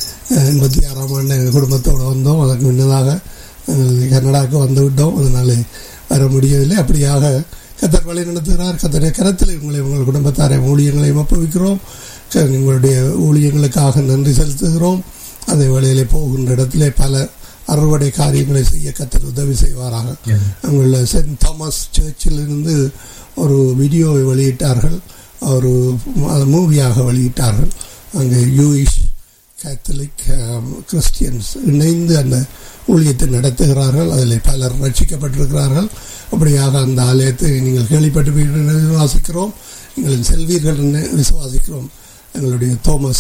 86ஆம் ஆண்டு எங்கள் குடும்பத்தோடு வந்தோம். அதற்கு முன்னதாக கனடாவுக்கு வந்து விட்டோம். அதனால வர முடியவில்லை. அப்படியாக கர்த்தர் வழி நடத்துகிறார். கர்த்தருடைய கரத்தில் உங்கள் குடும்பத்தாரை ஊழியங்களையும் ஒப்புவிக்கிறோம். உங்களுடைய ஊழியங்களுக்காக நன்றி செலுத்துகிறோம். அதே வேளையிலே போகின்ற இடத்திலே பல அறுவடை காரியங்களை செய்ய கர்த்தர் உதவி செய்வாராக. அங்குள்ள சென்ட் தாமஸ் சர்ச்சில் இருந்து ஒரு வீடியோவை வெளியிட்டார்கள், ஒரு மூவியாக வெளியிட்டார்கள். அங்கே யூயிஷ் கேத்தலிக் கிறிஸ்டியன்ஸ் இணைந்து அந்த ஊழியத்தை நடத்துகிறார்கள். அதில் பலர் ரட்சிக்கப்பட்டிருக்கிறார்கள். அப்படியாக அந்த ஆலயத்தை நீங்கள் கேள்விப்பட்டு விசுவாசிக்கிறோம், நீங்கள் செல்வீர்கள் என்று விசுவாசிக்கிறோம். எங்களுடைய தோமஸ்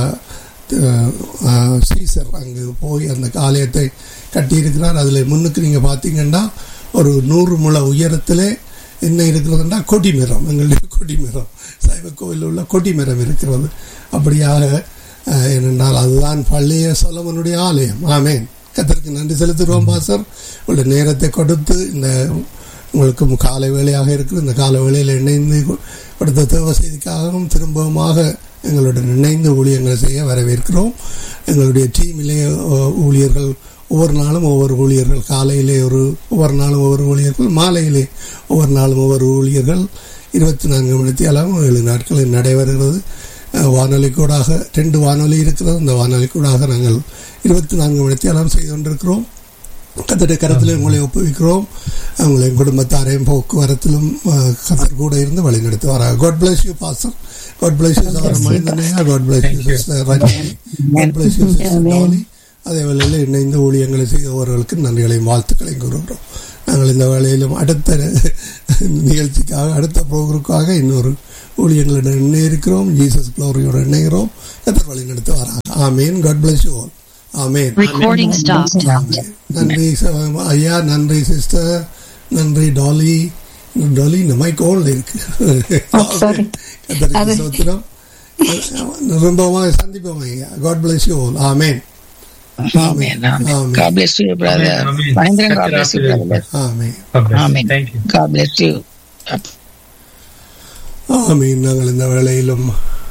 சீசர் அங்கு போய் அந்த ஆலயத்தை கட்டியிருக்கிறார். அதில் முன்னுக்கு நீங்கள் பார்த்தீங்கன்னா ஒரு 100 முழ உயரத்திலே என்ன இருக்கிறதுனா கொடிமரம், எங்களுடைய கொடிமரம், சைவ கோயிலில் உள்ள கொடிமரம் இருக்கிறது. அப்படியாக ஏனென்றால் அதுதான் பழைய சொலமனுடைய ஆலயம். ஆமேன். கர்த்தருக்கு நன்றி செலுத்துகிறோம். பாஸ்டர் உங்களுடைய நேரத்தை கொடுத்து இந்த உங்களுக்கும் காலை வேளையாக இருக்கிற இந்த கால வேளையில் இணைந்து கொடுத்த தேவ செய்திக்காகவும் திரும்பவுமாக எங்களுடன் இணைந்து ஊழியங்களை செய்ய வரவேற்கிறோம். எங்களுடைய டீமிலே ஊழியர்கள் ஒவ்வொரு நாளும் ஒவ்வொரு ஊழியர்கள், காலையிலே ஒவ்வொரு நாளும் ஒவ்வொரு ஊழியர்கள், மாலையிலே ஒவ்வொரு நாளும் ஒவ்வொரு ஊழியர்கள் 24 மணித்தியாலும் 7 நாட்களில் நடைபெறுகிறது. வானொலி கூடாக 2 வானொலி இருக்கிறது. அந்த வானொலி கூடாக நாங்கள் 24 மணித்தியாலும் செய்து கொண்டிருக்கிறோம். கர்த்தருடைய கரத்தில் உங்களை ஒப்புவிக்கிறோம். உங்களையும் குடும்பத்தாரையும் போக்குவரத்திலும் கர்த்தர் கூட இருந்து வழி நடத்துவாராக. God bless you, Pastor. God bless you Sister Mahindanaya. God bless you Sister Rajini. God bless you Sister Dolly. அதே வேளையில் இணைந்து ஊழியங்களை செய்தவர்களுக்கு நன்றிகளையும் வாழ்த்துக்களையும் கூறுகிறோம். நாங்கள் இந்த வேளையிலும் அடுத்த நிகழ்ச்சிக்காக அடுத்த ப்ரோக்ராமுக்காக இன்னொரு ஊழியங்களுடன் இணையிருக்கிறோம். ஜீசஸ் க்ளோரியோடு இணைகிறோம். கர்த்தர் வழி நடத்தி வராங்க. ஆமேன். God bless you all. ஆமேன். நன்றி ஐயா, நன்றி சிஸ்டர், நன்றி டாலி. டாலி இந்த மைக் ஓன்ல இருக்கு. கர்த்தருக்கு ஸ்தோத்திரம். ரொம்பமாக சந்திப்போம் ஐயா. God bless you all. Amen. Amen. Amen. God bless you, brother. Mahendran, God bless you, brother. Amen. Amen. Thank you. God bless you. ஆமீன். நாங்கள் இந்த வேளையிலும்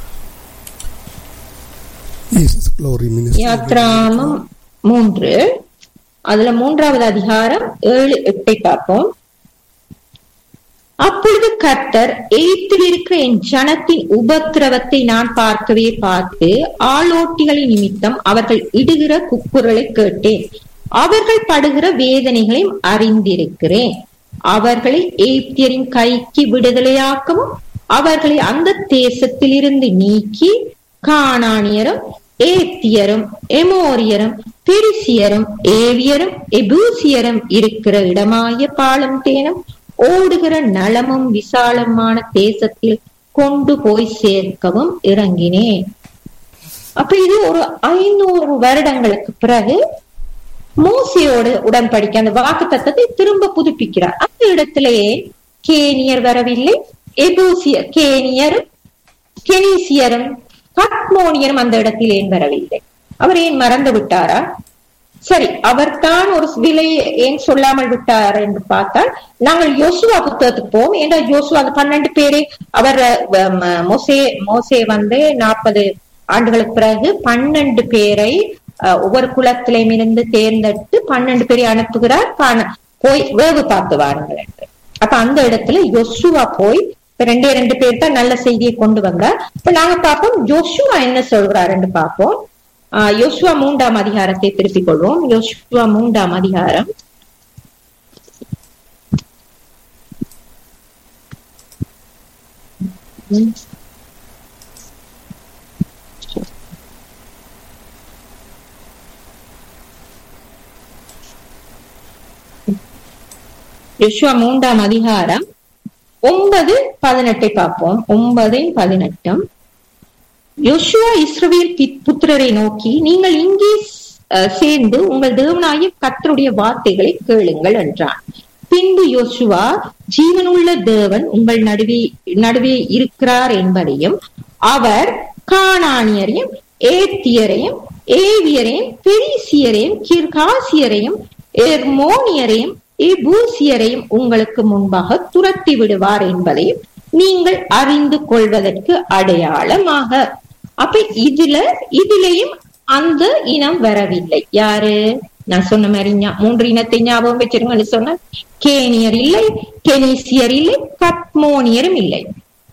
ஜீசஸ் க்ளோரி மினிஸ்ட்ரி யாத்ராமம் 3 அதுல 3வது அதிகாரம் 7-8 பார்ப்போம். அப்பொழுது கர்த்தர் எகிப்தில் இருக்கிற என் ஜனத்தின் உபத்திரவத்தை நான் பார்த்து ஆளோட்டிகளின் நிமித்தம் அவர்கள் இடுகிற கூக்குரலை கேட்டேன். அவர்கள் படுகிற வேதனைகளையும் அறிந்திருக்கிறேன். அவர்களை எகிப்தியரின் கைக்கு விடுதலையாக்கவும் அவர்களை அந்த தேசத்தில் இருந்து நீக்கி கானானியரும் ஏத்தியரும் எமோரியரும் பெரிசியரும் ஏவியரும் எபூசியரும் இருக்கிற இடமாய பாலும் தேனும் ஓடுகிற நலமும் விசாலமான தேசத்தில் கொண்டு போய் சேர்க்கவும் இறங்கினேன். அப்ப இது ஒரு 500 வருடங்களுக்கு பிறகு மோசேயோடு உடன்படிக்கை அந்த வாக்கு தத்தத்தை திரும்ப புதுப்பிக்கிறார். அந்த இடத்திலேயே கேனியர் வரவில்லை, எபூசியர் கேனியரும் கெனீசியரும் கத்மோனியரும் அந்த இடத்தில் ஏன் வரவில்லை? அவர் ஏன் மறந்து விட்டாரா? சரி, அவர் தான் ஒரு விலை ஏன் சொல்லாமல் விட்டார் என்று பார்த்தால், நாங்கள் யோசுவா புத்தகத்துக்கு போவோம். ஏன்னா யோசுவா 12 பேரை அவர் மோசே வந்து 40 ஆண்டுகளுக்கு பிறகு 12 பேரை ஒவ்வொரு குலத்திலையும் இருந்து தேர்ந்தெடுத்து 12 பேரை அனுப்புகிறார். போய் வேவு பார்த்து வாருங்கள் என்று. அப்ப அந்த இடத்துல யோசுவா போய் 2 பேர் தான் நல்ல செய்தியை கொண்டு வந்தார். இப்ப நாங்க பார்ப்போம் யோசுவா என்ன சொல்றார் என்று பார்ப்போம். யோசுவா 3ஆம் அதிகாரத்தை திருப்பிக் கொள்வோம். யோசுவா 3ஆம் அதிகாரம் யோசுவா 3ஆம் அதிகாரம் 9-18 பார்ப்போம். 9-18. யோசுவா இஸ்ரவேல் புத்திரரை நோக்கி, நீங்கள் இங்கே சேர்ந்து உங்கள் தேவனாகிய கர்த்தருடைய வார்த்தைகளை கேளுங்கள் என்றான். பின்பு யோசுவா, ஜீவனுள்ள தேவன் உங்கள் நடுவே இருக்கிறார் என்பதையும் அவர் கானானியரையும் ஏத்தியரையும் ஏவியரையும் பெரிசியரையும் கிர்காசியரையும் எர்மோனியரையும் எபூசியரையும் உங்களுக்கு முன்பாக துரத்தி விடுவார் என்பதையும் நீங்கள் அறிந்து கொள்வதற்கு அடையாளமாக. அப்ப இதுலயும் அந்த இனம் வரவில்லை. யாரு? நான் சொன்ன மாதிரி 3 இனத்தை ஞாபகம் வச்சிருங்கன்னு சொன்ன. கேனியர் இல்லை, கெனீசியர் இல்லை, கத்மோனியரும் இல்லை.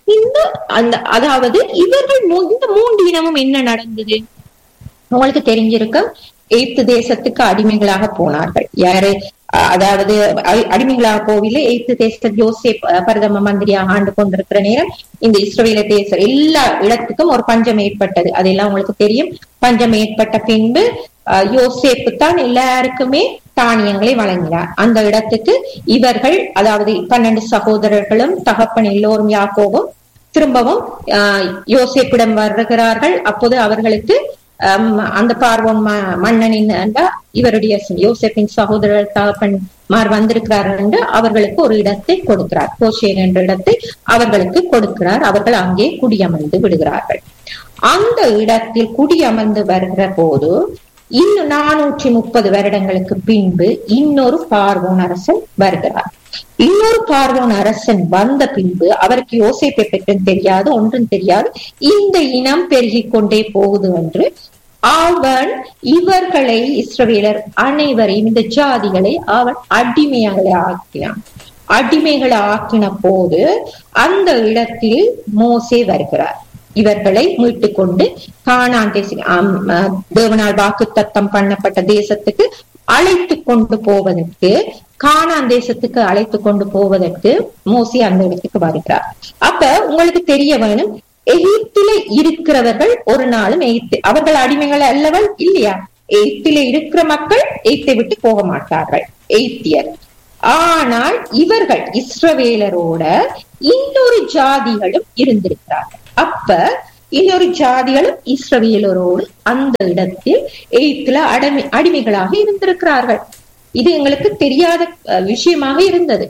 அதாவது இவர்கள் இந்த 3 இனமும் என்ன நடந்தது உங்களுக்கு தெரிஞ்சிருக்கும். எகிப்து தேசத்துக்கு அடிமைகளாக போனார்கள். யாரு? அதாவது அடிமைகளாக போவில்லை. எகிப்து தேசத்தில் யோசேப் பிரதம மந்திரியாக ஆண்டு கொண்டிருக்கிற நேரம் இந்த இஸ்ரவேல தேசம் எல்லா இடத்துக்கும் ஒரு பஞ்சம் ஏற்பட்டது. அதெல்லாம் உங்களுக்கு தெரியும். பஞ்சம் ஏற்பட்ட பின்பு யோசேப்பு தான் எல்லாருக்குமே தானியங்களை வழங்கினார். அந்த இடத்துக்கு இவர்கள், அதாவது 12 சகோதரர்களும் தகப்பன் எல்லோரும் யாக்கோபும் திரும்பவும் யோசேப்பிடம் வருகிறார்கள். அப்போது அவர்களுக்கு அந்த பார்வோன் மன்னனின் இவருடைய யோசேப்பின் சகோதரர் தகப்பன்மார் வந்திருக்கிறார்கள் என்று அவர்களுக்கு ஒரு இடத்தை கொடுக்கிறார். கோஷேன் என்ற இடத்தை அவர்களுக்கு கொடுக்கிறார். அவர்கள் அங்கே குடியமர்ந்து விடுகிறார்கள். அந்த இடத்தில் குடியமர்ந்து வருகிற போது இன்னும் 430 வருடங்களுக்கு பின்பு இன்னொரு பார்வோன் அரசன் வருகிறார். இன்னொரு பார்வோன் அரசன் வந்த பின்பு அவருக்கு யோசேப்பை பற்றி தெரியாது, ஒன்றும் தெரியாது. இந்த இனம் பெருகிக் கொண்டே போகுது என்று அவன் இவர்களை இஸ்ரவேலர் அனைவரையும் இந்த ஜாதிகளை அவன் அடிமைகளை ஆக்கினான். அடிமைகளை ஆக்கின போது அந்த இடத்தில் மோசே வருகிறார். இவர்களை மீட்டு கொண்டு கானான் தேவனால் வாக்கு தத்தம் பண்ணப்பட்ட தேசத்துக்கு அழைத்து கொண்டு போவதற்கு, கானான் தேசத்துக்கு அழைத்து கொண்டு போவதற்கு மோசே அந்த இடத்துக்கு வருகிறார். அப்ப உங்களுக்கு தெரிய வேணும், எகிப்தில இருக்கிறவர்கள் ஒரு நாளும் அவர்கள் அடிமைகள் அல்லவள் இல்லையா? எகிப்தில இருக்கிற மக்கள் எகிப்தை விட்டு போக மாட்டார்கள், எகிப்தியர். ஆனால் இவர்கள் இஸ்ரவேலரோட இன்னொரு ஜாதிகளும் இருந்திருக்கிறார்கள். அப்ப இன்னொரு ஜாதிகளும் இஸ்ரவேலரோடு அந்த இடத்தில் எகிப்தில அடிமைகளாக இருந்திருக்கிறார்கள். இது எங்களுக்கு தெரியாத விஷயமாக இருந்தது.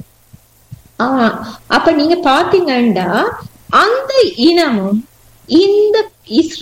அப்ப நீங்க பாத்தீங்கன்னா அந்த இனமும் இந்த